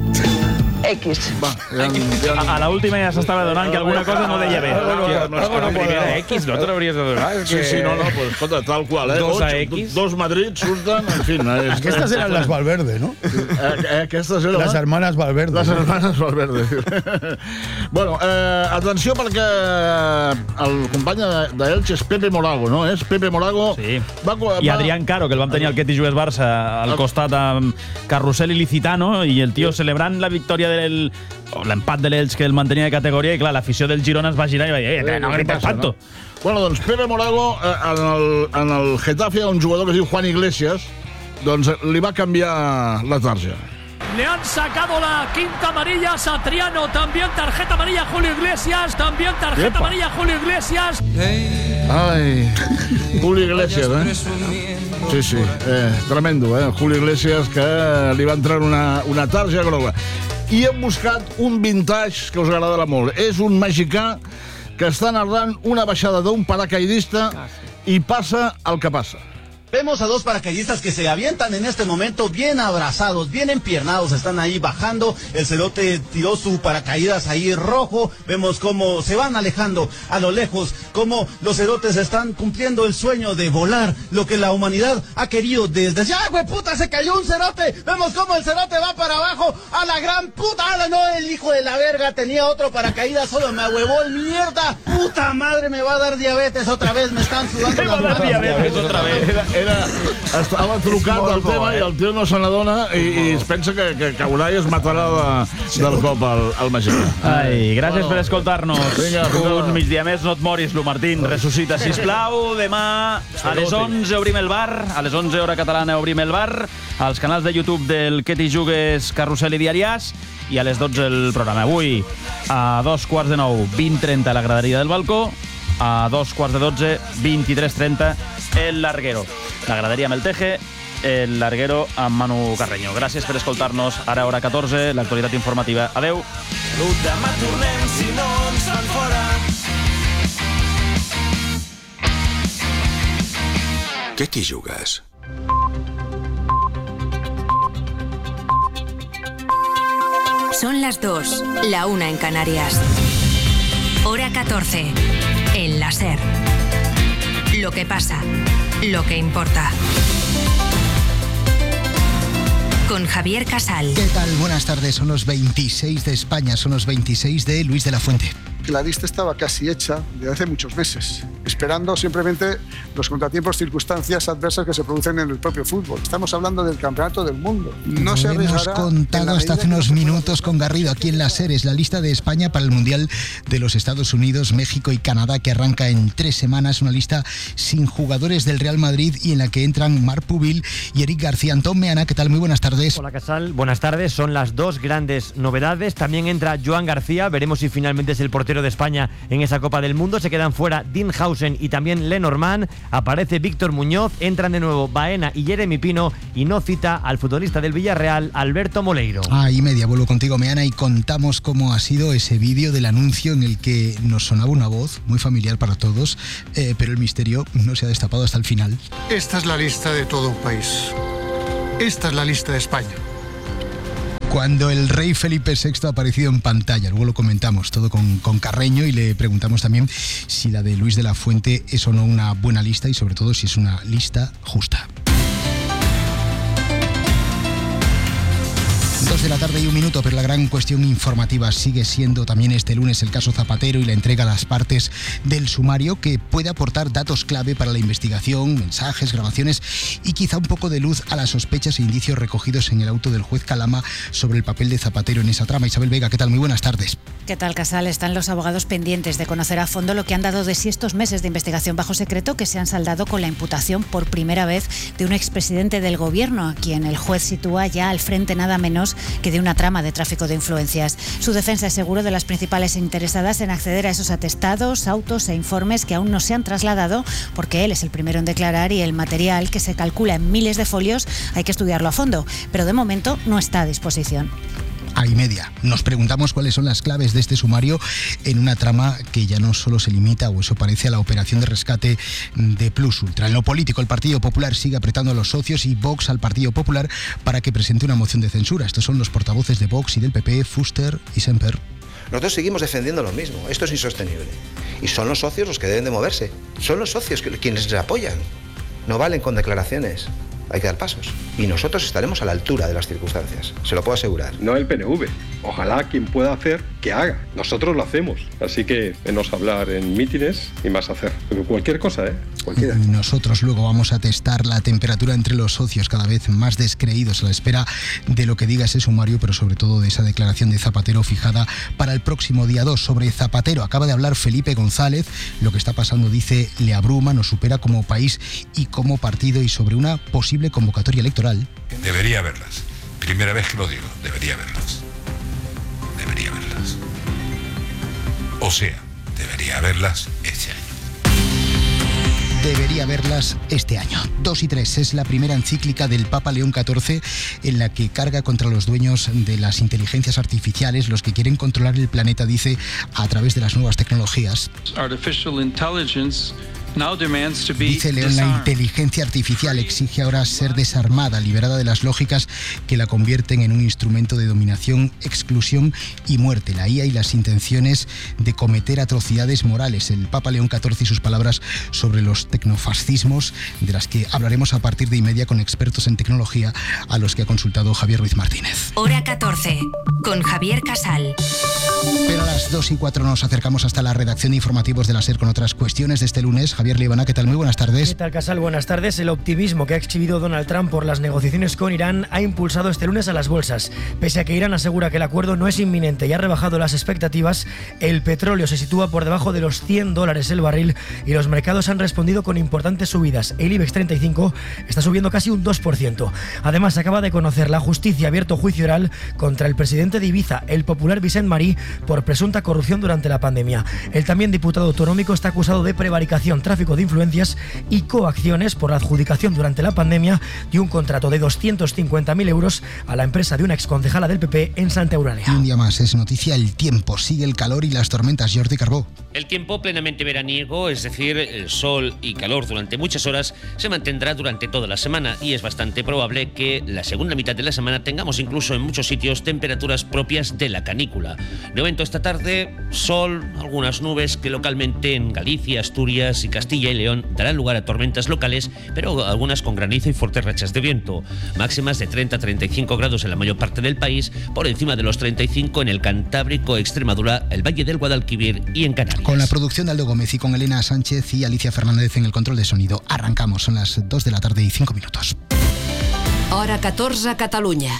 X. Va, ja, ja... A, a la última ja s'estava donant que alguna cosa no deia bé. No, no, no, no, no, no, primera X, no te l'hauries de donar. Sí, sí, no, no, pues escolta, tal qual, eh? Dos a X. Dos Madrid surten, en fin. És... Aquestes eren les Valverde, no? Eh, aquestes eren... Les hermanes Valverde. Les hermanes Valverde. Bueno, eh, atenció perquè el company d'Elx és Pepe Morago, no? És Pepe Morago. Sí. Va, va... I Adrián Caro, que el vam tenir al Ketty Jugues Barça al costat amb Carrusel i Licitano, i el tio celebrant la victòria del l'empat de l'Elx que el mantenia de categoria, i clar, l'afició del Girona es va girar i va dir, eh, no grites tanto. No? Bueno, doncs Pepe Morago, eh, en, el, en el Getafe, un jugador que es diu Juan Iglesias, doncs li va canviar la tarja. Le han sacado la quinta amarilla a Satriano, también tarjeta amarilla a Julio Iglesias, también tarjeta Epa. amarilla a Julio Iglesias. Ai, Julio Iglesias, eh? Sí, sí, eh, tremendo, eh? Julio Iglesias, que li va entrar una, una tarja groga. I hem buscat un vintage que us agradarà molt. És un mexicà que està narrant una baixada d'un paracaidista i passa el que passa. Vemos a dos paracaidistas que se avientan en este momento bien abrazados, bien empiernados, están ahí bajando. El cerote tiró su paracaídas ahí rojo. Vemos cómo se van alejando a lo lejos, cómo los cerotes están cumpliendo el sueño de volar, lo que la humanidad ha querido desde... ¡Ya, güey, puta, se cayó un cerote! Vemos cómo el cerote va para abajo, a la gran puta. ¡Ah, no, el hijo de la verga tenía otro paracaídas, solo me ahuevó el mierda! ¡Puta madre, me va a dar diabetes otra vez! Me están sudando las manos. Me va a dar diabetes otra vez. Era, estava trucat al tema i el tio no se n'adona i, i es pensa que, que caurà i es matarà de, del cop al, al mexicà. Ai, gràcies per escoltar-nos. Vinga, un migdia més, no et moris, Lu Martín. Ressuscita, sisplau. Demà a les onze obrim el bar, a les onze hora catalana obrim el bar, als canals de YouTube del Ketty Jugues, Carrusel i Diàries, i a les dotze el programa. Avui, a dos quarts de nou, vint trenta, la graderia del balcó, a dos quarts de dotze, vint-i-tres trenta, el Larguero. La graderia amb el Teje, el Larguero amb Manu Carreño. Gràcies per escoltar-nos. Ara, hora catorze, l'actualitat informativa. Adeu. Salut, demà tornem si no ens fan fora. Ketty Jugues. Son las dos, la una en Canarias. Hora catorce, en la SER. Lo que pasa, lo que importa. Con Javier Casal. ¿Qué tal? Buenas tardes. Son los veintiséis de España, son los veintiséis de Luis de la Fuente. La lista estaba casi hecha desde hace muchos meses, esperando simplemente los contratiempos, circunstancias adversas que se producen en el propio fútbol. Estamos hablando del campeonato del mundo. No se arriesgará. Hemos contado hasta hace unos minutos con Garrido aquí en la SER. Es la lista de España para el Mundial de los Estados Unidos, México y Canadá, que arranca en tres semanas. Una lista sin jugadores del Real Madrid y en la que entran Marc Pubil y Eric García. Antón Meana, ¿qué tal? Muy buenas tardes. Hola, Casal. Buenas tardes. Son las dos grandes novedades. También entra Joan García. Veremos si finalmente es el portero de España en esa Copa del Mundo. Se quedan fuera Dinhausen y también Lenormand. Aparece Víctor Muñoz. Entran de nuevo Baena y Jeremy Pino. Y no cita al futbolista del Villarreal, Alberto Moleiro. Ah, y media, vuelvo contigo, Meana, y contamos cómo ha sido ese vídeo del anuncio en el que nos sonaba una voz muy familiar para todos, eh, pero el misterio no se ha destapado hasta el final. Esta es la lista de todo un país. Esta es la lista de España. Cuando el rey Felipe sexto ha aparecido en pantalla, luego lo comentamos todo con, con Carreño y le preguntamos también si la de Luis de la Fuente es o no una buena lista y sobre todo si es una lista justa. Dos de la tarde y un minuto, pero la gran cuestión informativa sigue siendo también este lunes el caso Zapatero y la entrega a las partes del sumario que puede aportar datos clave para la investigación, mensajes, grabaciones y quizá un poco de luz a las sospechas e indicios recogidos en el auto del juez Calama sobre el papel de Zapatero en esa trama. Isabel Vega, ¿qué tal? Muy buenas tardes. ¿Qué tal, Casal? Están los abogados pendientes de conocer a fondo lo que han dado de sí estos meses de investigación bajo secreto que se han saldado con la imputación por primera vez de un expresidente del gobierno, a quien el juez sitúa ya al frente nada menos que de una trama de tráfico de influencias. Su defensa es seguro de las principales interesadas en acceder a esos atestados, autos e informes que aún no se han trasladado porque él es el primero en declarar y el material, que se calcula en miles de folios, hay que estudiarlo a fondo, pero de momento no está a disposición. A y media. Nos preguntamos cuáles son las claves de este sumario en una trama que ya no solo se limita, o eso parece, a la operación de rescate de Plus Ultra. En lo político, el Partido Popular sigue apretando a los socios y Vox al Partido Popular para que presente una moción de censura. Estos son los portavoces de Vox y del P P, Fuster y Semper. Nosotros seguimos defendiendo lo mismo. Esto es insostenible. Y son los socios los que deben de moverse. Son los socios quienes les apoyan. No valen con declaraciones. Hay que dar pasos. Y nosotros estaremos a la altura de las circunstancias. Se lo puedo asegurar. No el P N V. Ojalá quien pueda hacer, que haga. Nosotros lo hacemos. Así que menos hablar en mítines y más hacer. Cualquier cosa, ¿eh? Cualquiera. Y nosotros luego vamos a testar la temperatura entre los socios, cada vez más descreídos a la espera de lo que diga ese sumario, pero sobre todo de esa declaración de Zapatero fijada para el próximo día dos. Sobre Zapatero acaba de hablar Felipe González. Lo que está pasando, dice, le abruma, nos supera como país y como partido, y sobre una posible convocatoria electoral. Debería haberlas. Primera vez que lo digo, debería haberlas. Debería haberlas. O sea, debería haberlas este año. Debería verlas este año. dos y tres es la primera encíclica del Papa León catorce en la que carga contra los dueños de las inteligencias artificiales, los que quieren controlar el planeta, dice, a través de las nuevas tecnologías. Artificial intelligence now demands to be Dice León, la inteligencia artificial exige ahora ser desarmada, liberada de las lógicas que la convierten en un instrumento de dominación, exclusión y muerte. La I A y las intenciones de cometer atrocidades morales. El Papa León catorce y sus palabras sobre los tecnofascismos, de las que hablaremos a partir de y media con expertos en tecnología, a los que ha consultado Javier Ruiz Martínez. Hora catorce, con Javier Casal. Pero a las dos y cuatro nos acercamos hasta la redacción de informativos de la SER con otras cuestiones de este lunes. Javier Líbana, ¿qué tal? Muy buenas tardes. ¿Qué tal, Casal? Buenas tardes. El optimismo que ha exhibido Donald Trump por las negociaciones con Irán ha impulsado este lunes a las bolsas. Pese a que Irán asegura que el acuerdo no es inminente y ha rebajado las expectativas, el petróleo se sitúa por debajo de los cien dólares el barril y los mercados han respondido con importantes subidas. El IBEX treinta y cinco está subiendo casi un dos por ciento. Además, acaba de conocer la justicia abierto juicio oral contra el presidente de Ibiza, el popular Vicent Marí, por presunta corrupción durante la pandemia. El también diputado autonómico está acusado de prevaricación, tráfico de influencias y coacciones por la adjudicación durante la pandemia de un contrato de doscientos cincuenta mil euros a la empresa de una exconcejala del P P en Santa Eulalia. Y un día más es noticia el tiempo. Sigue el calor y las tormentas. Jordi Carbó. El tiempo plenamente veraniego, es decir, el sol y calor durante muchas horas, se mantendrá durante toda la semana y es bastante probable que la segunda mitad de la semana tengamos incluso en muchos sitios temperaturas propias de la canícula. De momento esta tarde, sol, algunas nubes que localmente en Galicia, Asturias y Castilla y León darán lugar a tormentas locales, pero algunas con granizo y fuertes rachas de viento. Máximas de treinta a treinta y cinco grados en la mayor parte del país, por encima de los treinta y cinco en el Cantábrico, Extremadura, el Valle del Guadalquivir y en Canarias. Con la producción de Aldo Gómez y con Elena Sánchez y Alicia Fernández en el control de sonido. Arrancamos, son las dos de la tarde y cinco minutos. Hora catorze, Catalunya.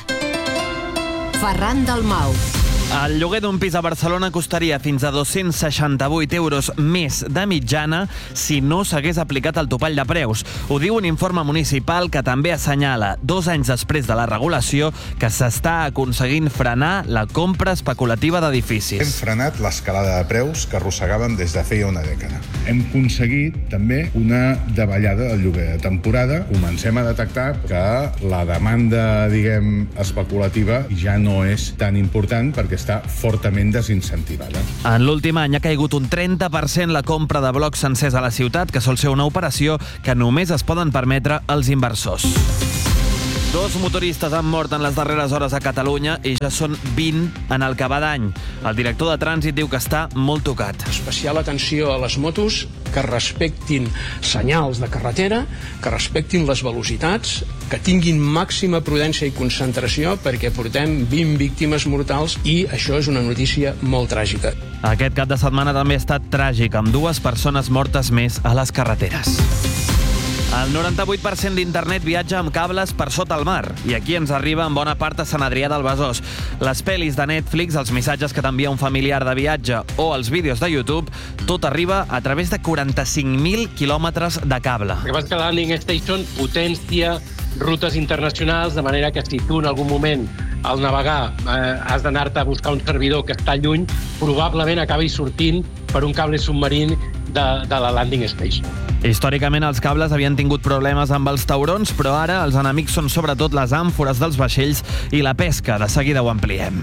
Ferran Dalmau. El lloguer d'un pis a Barcelona costaria fins a dos-cents seixanta-vuit euros més de mitjana si no s'hagués aplicat el topall de preus. Ho diu un informe municipal que també assenyala, dos anys després de la regulació, que s'està aconseguint frenar la compra especulativa d'edificis. Hem frenat l'escalada de preus que arrossegaven des de feia una dècada. Hem aconseguit també una davallada del lloguer de temporada. Comencem a detectar que la demanda, diguem, especulativa ja no és tan important perquè està fortament desincentivada. En l'últim any ha caigut un trenta per cent la compra de blocs sencers a la ciutat, que sol ser una operació que només es poden permetre els inversors. Dos motoristes han mort en les darreres hores a Catalunya i ja són vint en el que va d'any. El director de trànsit diu que està molt tocat. Especial atenció a les motos que respectin senyals de carretera, que respectin les velocitats que tinguin màxima prudència i concentració perquè portem vint víctimes mortals i això és una notícia molt tràgica. Aquest cap de setmana també ha estat tràgic, amb dues persones mortes més a les carreteres. El noranta-vuit per cent d'internet viatja amb cables per sota el mar i aquí ens arriba en bona part a Sant Adrià del Besòs. Les pel·lis de Netflix, els missatges que t'envia un familiar de viatge o els vídeos de YouTube, tot arriba a través de quaranta-cinc mil quilòmetres de cable. El que passa és que la Landing Station potencia rutes internacionals, de manera que si tu en algun moment al navegar eh, has d'anar-te a buscar un servidor que està lluny, probablement acabis sortint per un cable submarí de, de la Landing Station. Històricament els cables havien tingut problemes amb els taurons, però ara els enemics són sobretot les àmfores dels vaixells i la pesca. De seguida ho ampliem.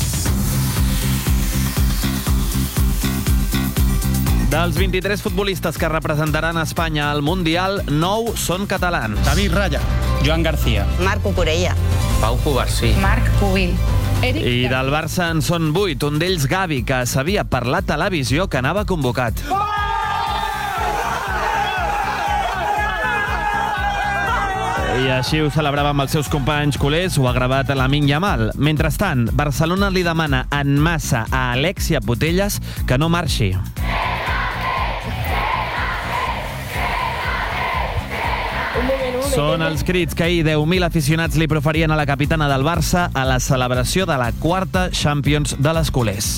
Dels vint-i-tres futbolistes que representaran Espanya al Mundial, nou són catalans. David Raya, Joan García, Marc Cucurella, Pau Covarsí, Marc Pubil. I del Barça en són vuit, un d'ells Gavi, que sabia per la televisió que anava convocat. I així ho celebrava amb els seus companys culers, ho ha gravat Lamine Yamal. Mentrestant, Barcelona li demana en massa a Alexia Putellas que no marxi. Són els crits que ahir deu mil aficionats li proferien a la capitana del Barça a la celebració de la quarta Champions de les culers.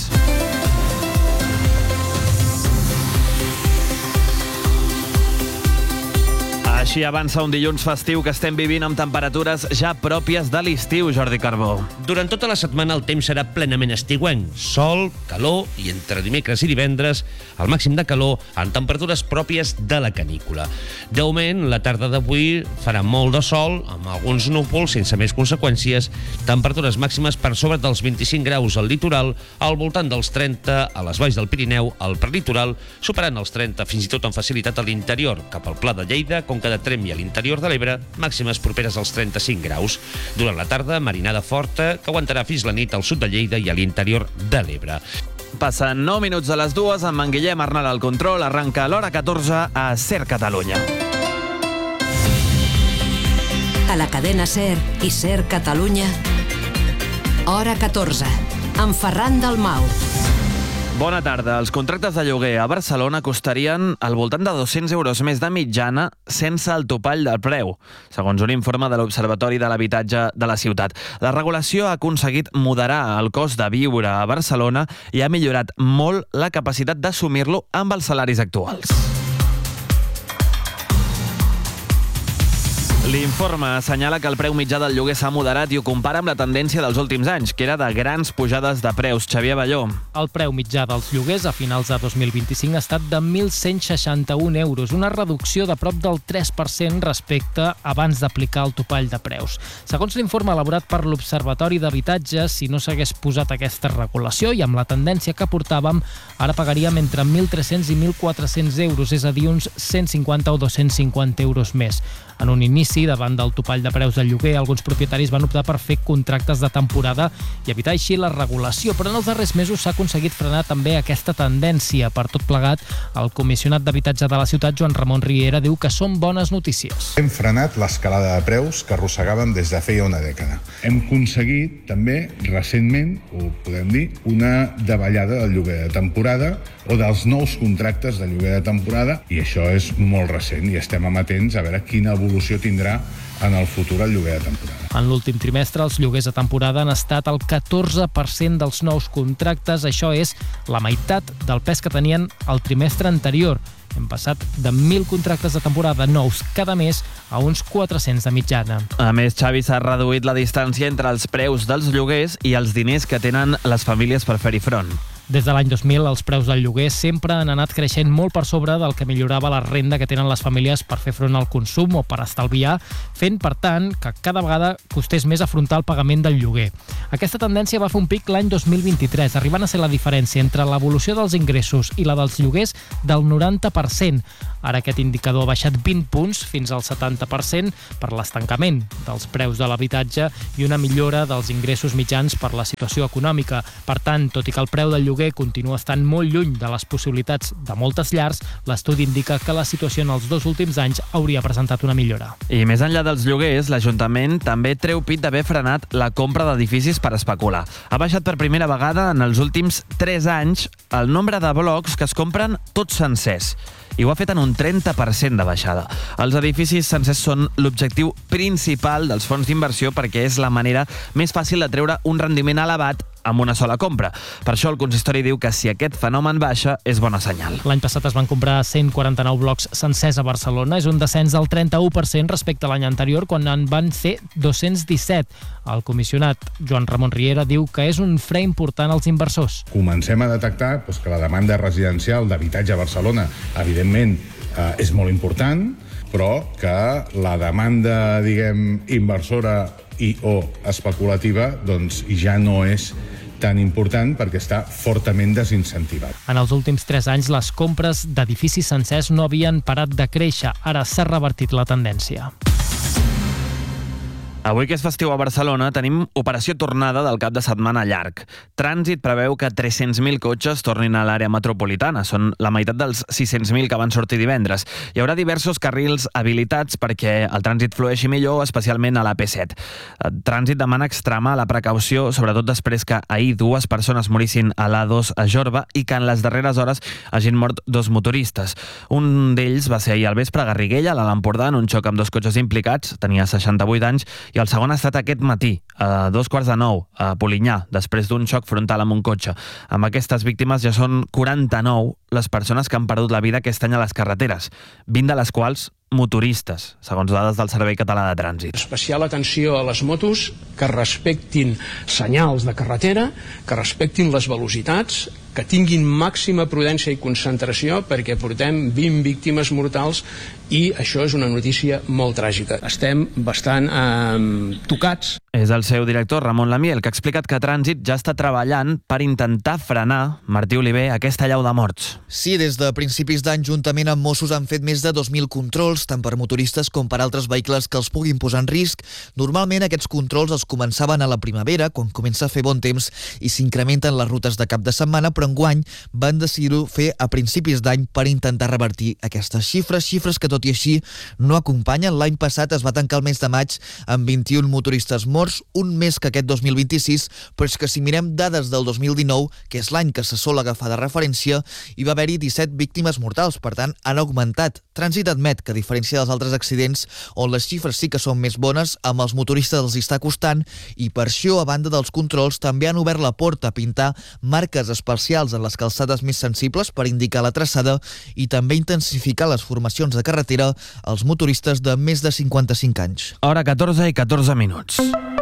Així avança un dilluns festiu que estem vivint amb temperatures ja pròpies de l'estiu, Jordi Carbó. Durant tota la setmana el temps serà plenament estiuenc. Sol, calor i entre dimecres i divendres el màxim de calor en temperatures pròpies de la canícula. De moment, la tarda d'avui farà molt de sol, amb alguns núvols sense més conseqüències, temperatures màximes per sobre dels vint-i-cinc graus al litoral, al voltant dels trenta a les valls del Pirineu, al prelitoral, superant els trenta fins i tot amb facilitat a l'interior, cap al Pla de Lleida, Conca de Tremp i a l'interior de l'Ebre, màximes properes als trenta-cinc graus. Durant la tarda, marinada forta, que aguantarà fins la nit al sud de Lleida i a l'interior de l'Ebre. Passen nou minuts a les dues, amb en Guillem Arnal al control, arranca a l'hora catorze a SER Catalunya. A la cadena SER i SER Catalunya, hora catorze, amb Ferran Dalmau. Bona tarda. Els contractes de lloguer a Barcelona costarien al voltant de dos-cents euros més de mitjana sense el topall del preu, segons un informe de l'Observatori de l'Habitatge de la ciutat. La regulació ha aconseguit moderar el cost de viure a Barcelona i ha millorat molt la capacitat d'assumir-lo amb els salaris actuals. L'informe assenyala que el preu mitjà del lloguer s'ha moderat i ho compara amb la tendència dels últims anys, que era de grans pujades de preus. Xavier Balló. El preu mitjà dels lloguers a finals de dos mil vint-i-cinc ha estat de mil cent seixanta-un euros, una reducció de prop del tres per cent respecte abans d'aplicar el topall de preus. Segons l'informe elaborat per l'Observatori d'Habitatge, si no s'hagués posat aquesta regulació i amb la tendència que portàvem, ara pagaríem entre mil tres-cents i mil quatre-cents euros, és a dir, uns cent cinquanta o dos-cents cinquanta euros més. En un inici, davant del topall de preus del lloguer, alguns propietaris van optar per fer contractes de temporada i evitar així la regulació, però en els darrers mesos s'ha aconseguit frenar també aquesta tendència. Per tot plegat, el comissionat d'habitatge de la ciutat, Joan Ramon Riera, diu que són bones notícies. Hem frenat l'escalada de preus que arrossegàvem des de feia una dècada. Hem aconseguit també, recentment, ho podem dir, una davallada del lloguer de temporada o dels nous contractes de lloguer de temporada, i això és molt recent i estem amatents a veure quina evolució tindrà en el futur el lloguer de temporada. En l'últim trimestre, els lloguers de temporada han estat el catorze per cent dels nous contractes. Això és la meitat del pes que tenien el trimestre anterior. Hem passat de mil contractes de temporada nous cada mes a uns quatre-cents de mitjana. A més, Xavi, s'ha reduït la distància entre els preus dels lloguers i els diners que tenen les famílies per fer-hi front. Des de l'any dos mil, els preus del lloguer sempre han anat creixent molt per sobre del que millorava la renda que tenen les famílies per fer front al consum o per estalviar, fent, per tant, que cada vegada costés més afrontar el pagament del lloguer. Aquesta tendència va fer un pic l'any dos mil vint-i-tres, arribant a ser la diferència entre l'evolució dels ingressos i la dels lloguers del noranta per cent. Ara aquest indicador ha baixat vint punts fins al setanta per cent per l'estancament dels preus de l'habitatge i una millora dels ingressos mitjans per la situació econòmica. Per tant, tot i que el preu del lloguer lloguer continua estant molt lluny de les possibilitats de moltes llars, l'estudi indica que la situació en els dos últims anys hauria presentat una millora. I més enllà dels lloguers, l'Ajuntament també treu pit d'haver frenat la compra d'edificis per especular. Ha baixat per primera vegada en els últims tres anys el nombre de blocs que es compren tots sencers, i ho ha fet en un trenta per cent de baixada. Els edificis sencers són l'objectiu principal dels fons d'inversió perquè és la manera més fàcil de treure un rendiment elevat amb una sola compra. Per això el consistori diu que si aquest fenomen baixa és bona senyal. L'any passat es van comprar cent quaranta-nou blocs sencers a Barcelona. És un descens del trenta-u per cent respecte a l'any anterior, quan en van ser dos-cents disset. El comissionat Joan Ramon Riera diu que és un fre important als inversors. Comencem a detectar doncs, que la demanda residencial d'habitatge a Barcelona, evidentment, eh, és molt important, però que la demanda, diguem, inversora i o especulativa, doncs ja no és tan important perquè està fortament desincentivat. En els últims tres anys, les compres d'edificis sencers no havien parat de créixer. Ara s'ha revertit la tendència. Avui que és festiu a Barcelona, tenim operació tornada del cap de setmana llarg. Trànsit preveu que tres-cents mil cotxes tornin a l'àrea metropolitana. Són la meitat dels sis-cents mil que van sortir divendres. Hi haurà diversos carrils habilitats perquè el trànsit flueixi millor, especialment a la P set. El trànsit demana extremar la precaució, sobretot després que ahir dues persones morissin a l'A dos a Jorba i que en les darreres hores hagin mort dos motoristes. Un d'ells va ser ahir al vespre a Garriguella, a l'Empordà, en un xoc amb dos cotxes implicats. Tenia seixanta-vuit anys, i el segon ha estat aquest matí, a dos quarts de nou, a Polinyà, després d'un xoc frontal amb un cotxe. Amb aquestes víctimes ja són quaranta-nou les persones que han perdut la vida aquest any a les carreteres, vint de les quals motoristes, segons dades del Servei Català de Trànsit. Especial atenció a les motos que respectin senyals de carretera, que respectin les velocitats, que tinguin màxima prudència i concentració perquè portem vint víctimes mortals i això és una notícia molt tràgica. Estem bastant eh, tocats. És el seu director, Ramon Lamiel, que ha explicat que Trànsit ja està treballant per intentar frenar, Martí Oliver, aquesta allau de morts. Sí, des de principis d'any, juntament amb Mossos, han fet més de dos mil controls, tant per motoristes com per altres vehicles que els puguin posar en risc. Normalment aquests controls es començaven a la primavera, quan comença a fer bon temps i s'incrementen les rutes de cap de setmana, però enguany van decidir-ho fer a principis d'any per intentar revertir aquestes xifres, xifres que tot i així no acompanyen. L'any passat es va tancar el mes de maig amb vint-i-un motoristes morts, un més que aquest dos mil vint-i-sis, però és que si mirem dades del dos mil dinou, que és l'any que se sol agafar de referència, hi va haver-hi disset víctimes mortals, per tant han augmentat. Trànsit admet que, a diferència dels altres accidents, on les xifres sí que són més bones, amb els motoristes els hi està costant, i per això, a banda dels controls, també han obert la porta a pintar marques especials en les calçades més sensibles per indicar la traçada i també intensificar les formacions de carretera als motoristes de més de cinquanta-cinc anys. Hora catorze i catorze minuts.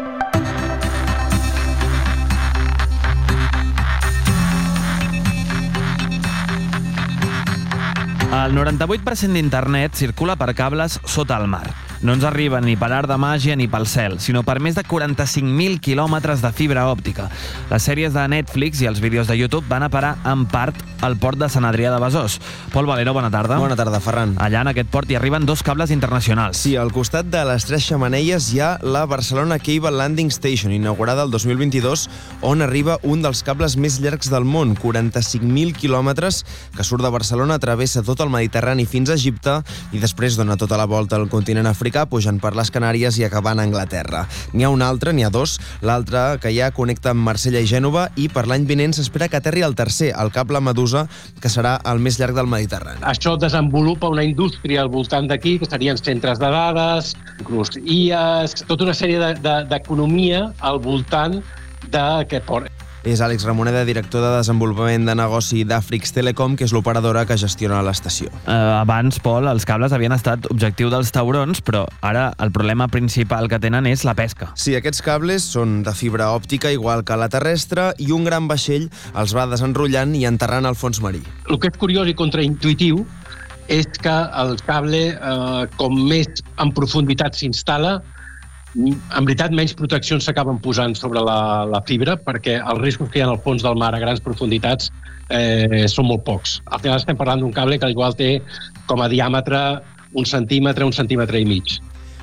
El noranta-vuit per cent d'internet circula per cables sota el mar. No ens arriba ni per art de màgia ni pel cel, sinó per més de quaranta-cinc mil quilòmetres de fibra òptica. Les sèries de Netflix i els vídeos de YouTube van a parar en part al port de Sant Adrià de Besòs. Pol Valero, bona tarda. Bona tarda, Ferran. Allà en aquest port hi arriben dos cables internacionals. Sí, al costat de les tres xemeneies hi ha la Barcelona Cable Landing Station, inaugurada el dos mil vint-i-dos, on arriba un dels cables més llargs del món, quaranta-cinc mil quilòmetres, que surt de Barcelona, travessa tot el Mediterrani fins a Egipte i després dona tota la volta al continent africà, pujant per les Canàries i acabant a Anglaterra. N'hi ha un altre, n'hi ha dos. L'altre, que ja connecta amb Marsella i Gènova, i per l'any vinent s'espera que aterri el tercer, el cable Medusa, que serà el més llarg del Mediterrani. Això desenvolupa una indústria al voltant d'aquí, que serien centres de dades, inclús I As, tota una sèrie d'economia de, al voltant d'aquest port. És Àlex Ramoneda, director de desenvolupament de negoci d'Afrix Telecom, que és l'operadora que gestiona l'estació. Eh, abans, Pol, els cables havien estat objectiu dels taurons, però ara el problema principal que tenen és la pesca. Sí, aquests cables són de fibra òptica, igual que la terrestre, i un gran vaixell els va desenrotllant i enterrant al fons marí. El que és curiós i contraintuitiu és que el cable, eh, com més en profunditat s'instal·la, en veritat, menys proteccions s'acaben posant sobre la, la fibra perquè els riscos que hi ha al fons del mar a grans profunditats eh, són molt pocs. Al final estem parlant d'un cable que igual té com a diàmetre un centímetre, un centímetre i mig.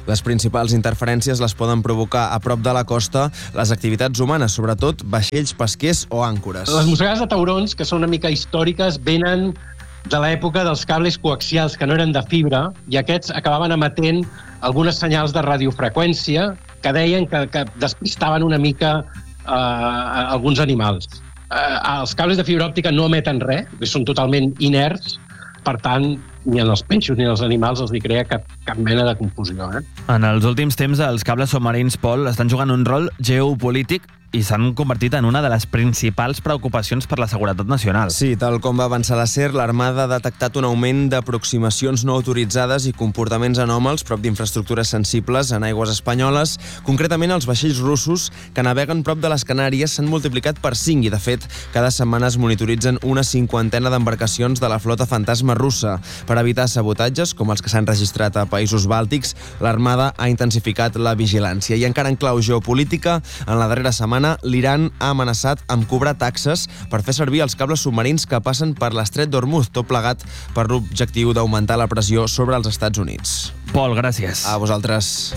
Les principals interferències les poden provocar a prop de la costa les activitats humanes, sobretot vaixells pesquers o àncores. Les mossegades de taurons, que són una mica històriques, venen de l'època dels cables coaxials, que no eren de fibra, i aquests acabaven emetent algunes senyals de radiofreqüència que deien que, que despistaven una mica eh, alguns animals. Eh, els cables de fibra òptica no emeten res, són totalment inerts, per tant, ni en els peixos ni en els animals els hi crea cap, cap mena de confusió. Eh? En els últims temps, els cables submarins, Pol, estan jugant un rol geopolític i s'han convertit en una de les principals preocupacions per la seguretat nacional. Sí, tal com va avançar la SER, l'Armada ha detectat un augment d'aproximacions no autoritzades i comportaments anòmals prop d'infraestructures sensibles en aigües espanyoles. Concretament, els vaixells russos que naveguen prop de les Canàries s'han multiplicat per cinc i, de fet, cada setmana es monitoritzen una cinquantena d'embarcacions de la flota fantasma russa. Per evitar sabotatges, com els que s'han registrat a països bàltics, l'Armada ha intensificat la vigilància. I encara en clau geopolítica, en la darrera setmana l'Iran ha amenaçat amb cobrar taxes per fer servir els cables submarins que passen per l'estret d'Hormuz, tot plegat per l'objectiu d'augmentar la pressió sobre els Estats Units. Pol, gràcies. A vosaltres.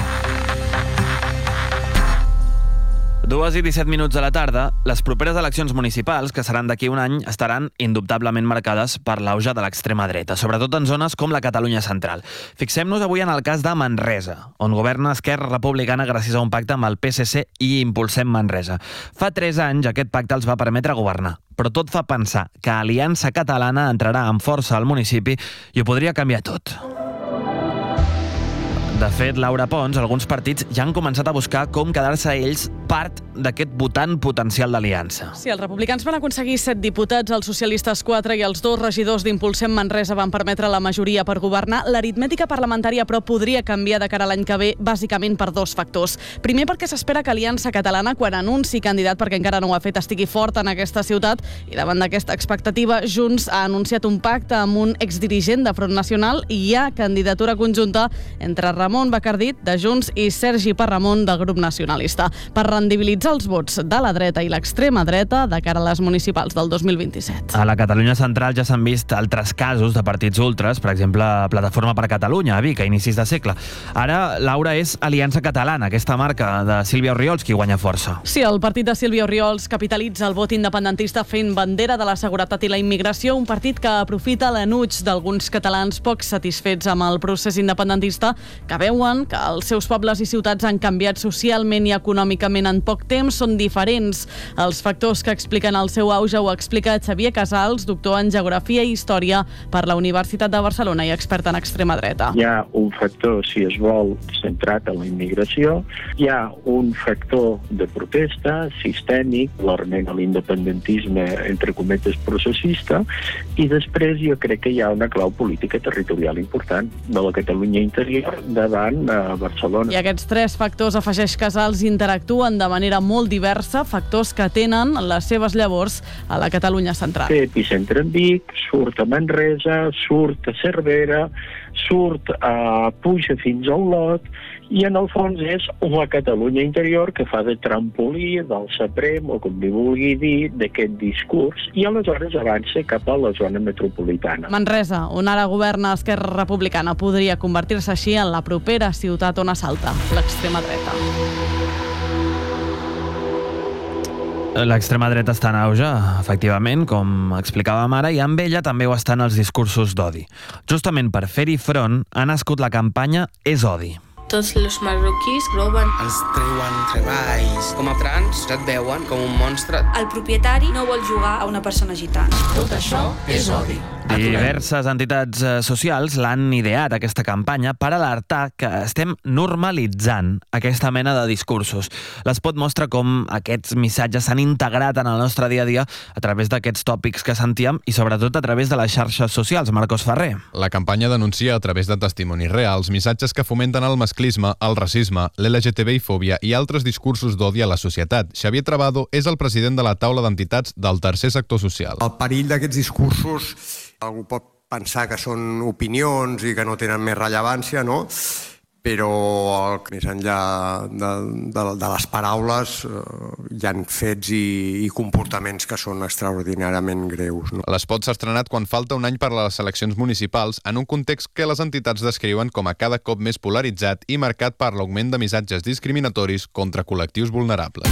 Dues i disset minuts de la tarda, les properes eleccions municipals, que seran d'aquí un any, estaran indubtablement marcades per l'auge de l'extrema dreta, sobretot en zones com la Catalunya central. Fixem-nos avui en el cas de Manresa, on governa Esquerra Republicana gràcies a un pacte amb el P S C i Impulsem Manresa. Fa tres anys aquest pacte els va permetre governar, però tot fa pensar que Aliança Catalana entrarà amb força al municipi i ho podria canviar tot. De fet, Laura Pons, alguns partits ja han començat a buscar com quedar-se ells part d'aquest votant potencial d'Aliança. Sí, els republicans van aconseguir set diputats, els socialistes quatre i els dos regidors d'Impulsem Manresa van permetre la majoria per governar. L'aritmètica parlamentària, però, podria canviar de cara a l'any que ve, bàsicament per dos factors. Primer, perquè s'espera que Aliança Catalana, quan anunci candidat, perquè encara no ho ha fet, estigui fort en aquesta ciutat, i davant d'aquesta expectativa, Junts ha anunciat un pacte amb un exdirigent de Front Nacional i hi ha candidatura conjunta entre Ramon Bacardit, de Junts, i Sergi Parramon, del grup nacionalista, per rendibilitzar els vots de la dreta i l'extrema dreta de cara a les municipals del dos mil vint-i-set. A la Catalunya central ja s'han vist altres casos de partits ultres, per exemple, Plataforma per Catalunya, a Vic, a inicis de segle. Ara, Laura, és Aliança Catalana, aquesta marca de Sílvia Orriols, qui guanya força. Sí, el partit de Sílvia Orriols capitalitza el vot independentista fent bandera de la seguretat i la immigració, un partit que aprofita l'enuig d'alguns catalans poc satisfets amb el procés independentista, que veuen que els seus pobles i ciutats han canviat socialment i econòmicament en poc temps, són diferents. Els factors que expliquen el seu auge ho explica Xavier Casals, doctor en Geografia i Història per la Universitat de Barcelona i expert en extrema dreta. Hi ha un factor, si es vol, centrat en la immigració, hi ha un factor de protesta sistèmic, l'arment a l'independentisme, entre cometes, processista, i després jo crec que hi ha una clau política territorial important de la Catalunya interior davant a Barcelona. I aquests tres factors, afegeix Casals, interactuen de manera molt diversa, factors que tenen les seves llavors a la Catalunya central. Té epicentre en Vic, surt a Manresa, surt a Cervera, surt a puja fins a Olot, i en el fons és la Catalunya interior que fa de trampolí, del Saprem, o com li vulgui dir, d'aquest discurs, i aleshores avança cap a la zona metropolitana. Manresa, on ara governa Esquerra Republicana, podria convertir-se així en la propera ciutat on assalta l'extrema dreta. L'extrema dreta està en auge, efectivament, com explicàvem ara, i amb ella també ho estan els discursos d'odi. Justament per fer-hi front ha nascut la campanya És odi. Tots els marroquís roben. Els treuen treballs. Com a trans et veuen com un monstre. El propietari no vol jugar a una persona gitana. Tot això és odi. Diverses entitats socials l'han ideat, aquesta campanya, per alertar que estem normalitzant aquesta mena de discursos. L'Espot mostra com aquests missatges s'han integrat en el nostre dia a dia a través d'aquests tòpics que sentíem i sobretot a través de les xarxes socials. Marcos Ferrer. La campanya denuncia a través de testimonis reals missatges que fomenten el masclisme, el racisme, l'L G T B I-fòbia i altres discursos d'odi a la societat. Xavier Travado és el president de la taula d'entitats del tercer sector social. El perill d'aquests discursos, algú pot pensar que són opinions i que no tenen més rellevància, no? però més enllà de, de, de les paraules eh, hi ha fets i, i comportaments que són extraordinàriament greus. No? L'espot s'ha estrenat quan falta un any per a les eleccions municipals, en un context que les entitats descriuen com a cada cop més polaritzat i marcat per l'augment de missatges discriminatoris contra col·lectius vulnerables.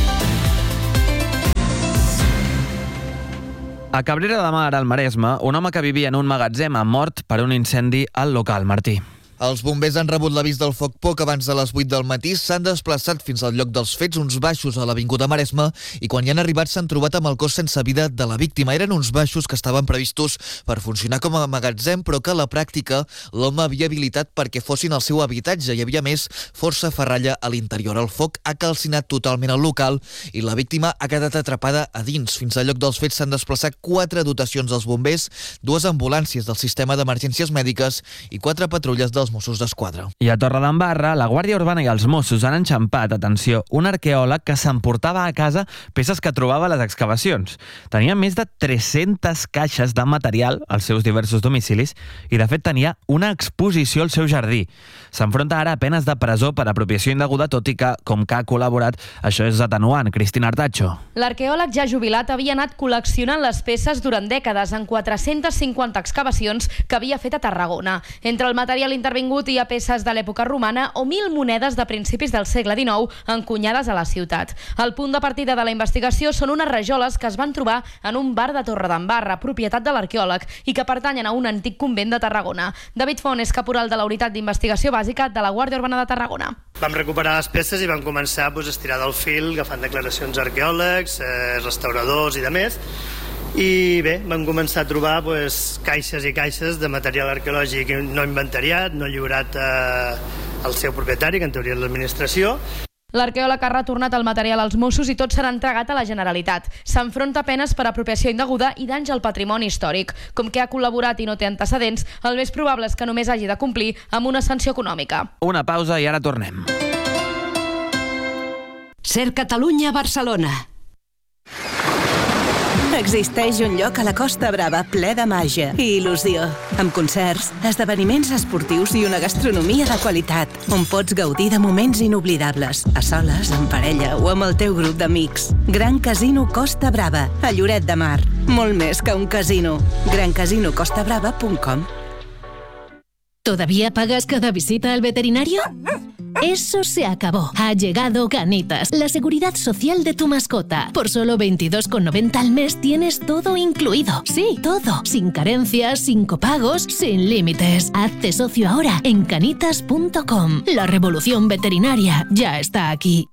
A Cabrera de Mar, al Maresme, un home que vivia en un magatzem ha mort per un incendi al local. Martí. Els bombers han rebut l'avís del foc poc abans de les vuit del matí, s'han desplaçat fins al lloc dels fets, uns baixos a l'Avinguda Maresme, i quan hi han arribat s'han trobat amb el cos sense vida de la víctima. Eren uns baixos que estaven previstos per funcionar com a magatzem, però que a la pràctica l'home havia habilitat perquè fossin el seu habitatge. Hi havia més força ferralla a l'interior. El foc ha calcinat totalment el local i la víctima ha quedat atrapada a dins. Fins al lloc dels fets s'han desplaçat quatre dotacions dels bombers, dues ambulàncies del sistema d'emergències mèdiques i quatre patrulles dels Mossos d'Esquadra. I a Torredembarra, la Guàrdia Urbana i els Mossos han enxampat, atenció, un arqueòleg que s'emportava a casa peces que trobava a les excavacions. Tenia més de tres-centes caixes de material als seus diversos domicilis i, de fet, tenia una exposició al seu jardí. S'enfronta ara a penes de presó per apropiació indeguda, tot i que, com que ha col·laborat, això és atenuant. Cristina Artacho. L'arqueòleg ja jubilat havia anat col·leccionant les peces durant dècades en quatre-centes cinquanta excavacions que havia fet a Tarragona. Entre el material intervingut hi ha peces de l'època romana o mil monedes de principis del segle dinou encunyades a la ciutat. El punt de partida de la investigació són unes rajoles que es van trobar en un bar de Torredembarra, propietat de l'arqueòleg, i que pertanyen a un antic convent de Tarragona. David Font és caporal de la Unitat d'Investigació Bàsica de la Guàrdia Urbana de Tarragona. Vam recuperar les peces i vam començar pues, a estirar del fil, agafant declaracions arqueòlegs, eh, restauradors i de més. I bé, vam començar a trobar pues, caixes i caixes de material arqueològic no inventariat, no lliurat eh, al seu propietari, que en teoria és l'administració. L'arqueòleg ha retornat el material als Mossos i tot serà entregat a la Generalitat. S'enfronta a penes per apropiació indeguda i danys al patrimoni històric. Com que ha col·laborat i no té antecedents, el més probable és que només hagi de complir amb una sanció econòmica. Una pausa i ara tornem. Ser Catalunya, Barcelona. Existeix un lloc a la Costa Brava ple de màgia i il·lusió, amb concerts, esdeveniments esportius i una gastronomia de qualitat, on pots gaudir de moments inoblidables, a soles, en parella o amb el teu grup d'amics. Gran Casino Costa Brava, a Lloret de Mar. Molt més que un casino. gran casino costa brava punt com. ¿Todavía pagas cada visita al veterinario? Eso se acabó. Ha llegado Canitas, la seguridad social de tu mascota. Por solo veintidós con noventa al mes tienes todo incluido. Sí, todo. Sin carencias, sin copagos, sin límites. Hazte socio ahora en canitas punto com. La revolución veterinaria ya está aquí.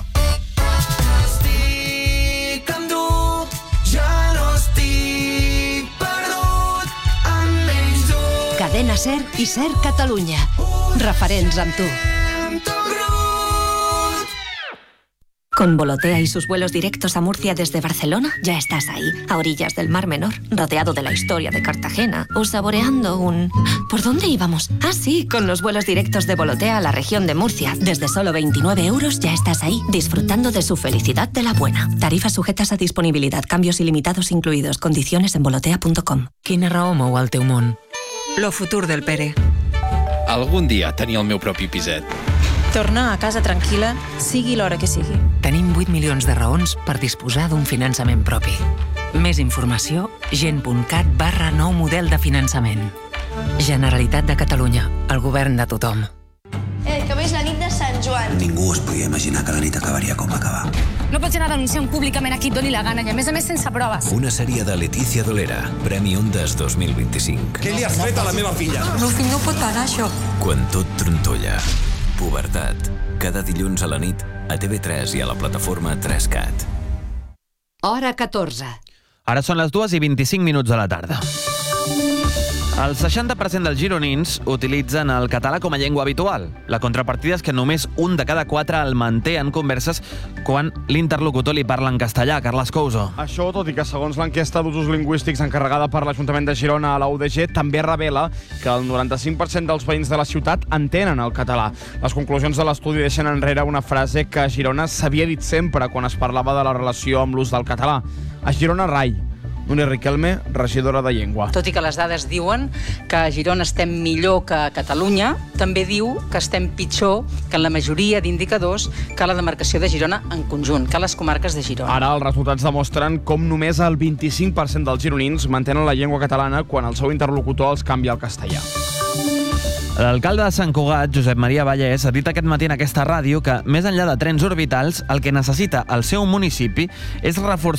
Cadena Ser i Ser Catalunya. Referents amb tu. Con Volotea y sus vuelos directos a Murcia desde Barcelona, ya estás ahí, a orillas del Mar Menor, rodeado de la historia de Cartagena, o saboreando un... ¿Por dónde íbamos? Ah, sí, con los vuelos directos de Volotea a la región de Murcia. Desde solo veintinueve euros ya estás ahí, disfrutando de su felicidad de la buena. Tarifas sujetas a disponibilidad, cambios ilimitados incluidos, condiciones en volotea punto com. Quina raó mou al teu món? Lo futur del Pere. Algun dia tenir el meu propi piset. Tornar a casa tranquil·la, sigui l'hora que sigui. Tenim vuit milions de raons per disposar d'un finançament propi. Més informació, gent.cat barra nou model de finançament. Generalitat de Catalunya, el govern de tothom. Eh, que avui és la nit de Sant Joan. Ningú es podia imaginar que la nit acabaria com va acabar. No pots anar denunciant públicament a qui et doni la gana i a més a més sense proves. Una sèrie de Letícia Dolera, Premi Ondas dos mil vint-i-cinc. Què li has fet a la meva filla? El meu fill no pot anar, això. Quan tot trontolla. Pubertat. Cada dilluns a la nit a T V tres i a la plataforma tres cat. Hora catorze. Ara són les dues i vint-i-cinc minuts de la tarda. El seixanta per cent dels gironins utilitzen el català com a llengua habitual. La contrapartida és que només un de cada quatre el manté en converses quan l'interlocutor li parla en castellà. Carles Couso. Això, tot i que segons l'enquesta d'usos lingüístics encarregada per l'Ajuntament de Girona a la U D G, també revela que el noranta-cinc per cent dels veïns de la ciutat entenen el català. Les conclusions de l'estudi deixen enrere una frase que a Girona s'havia dit sempre quan es parlava de la relació amb l'ús del català. A Girona rai. Núria Riquelme, regidora de Llengua. Tot i que les dades diuen que a Girona estem millor que a Catalunya, també diu que estem pitjor que en la majoria d'indicadors que la demarcació de Girona en conjunt, que les comarques de Girona. Ara els resultats demostren com només el vint-i-cinc per cent dels gironins mantenen la llengua catalana quan el seu interlocutor els canvia al castellà. L'alcalde de Sant Cugat, Josep Maria Vallès, ha dit aquest matí en aquesta ràdio que, més enllà de trens orbitals, el que necessita el seu municipi és reforçar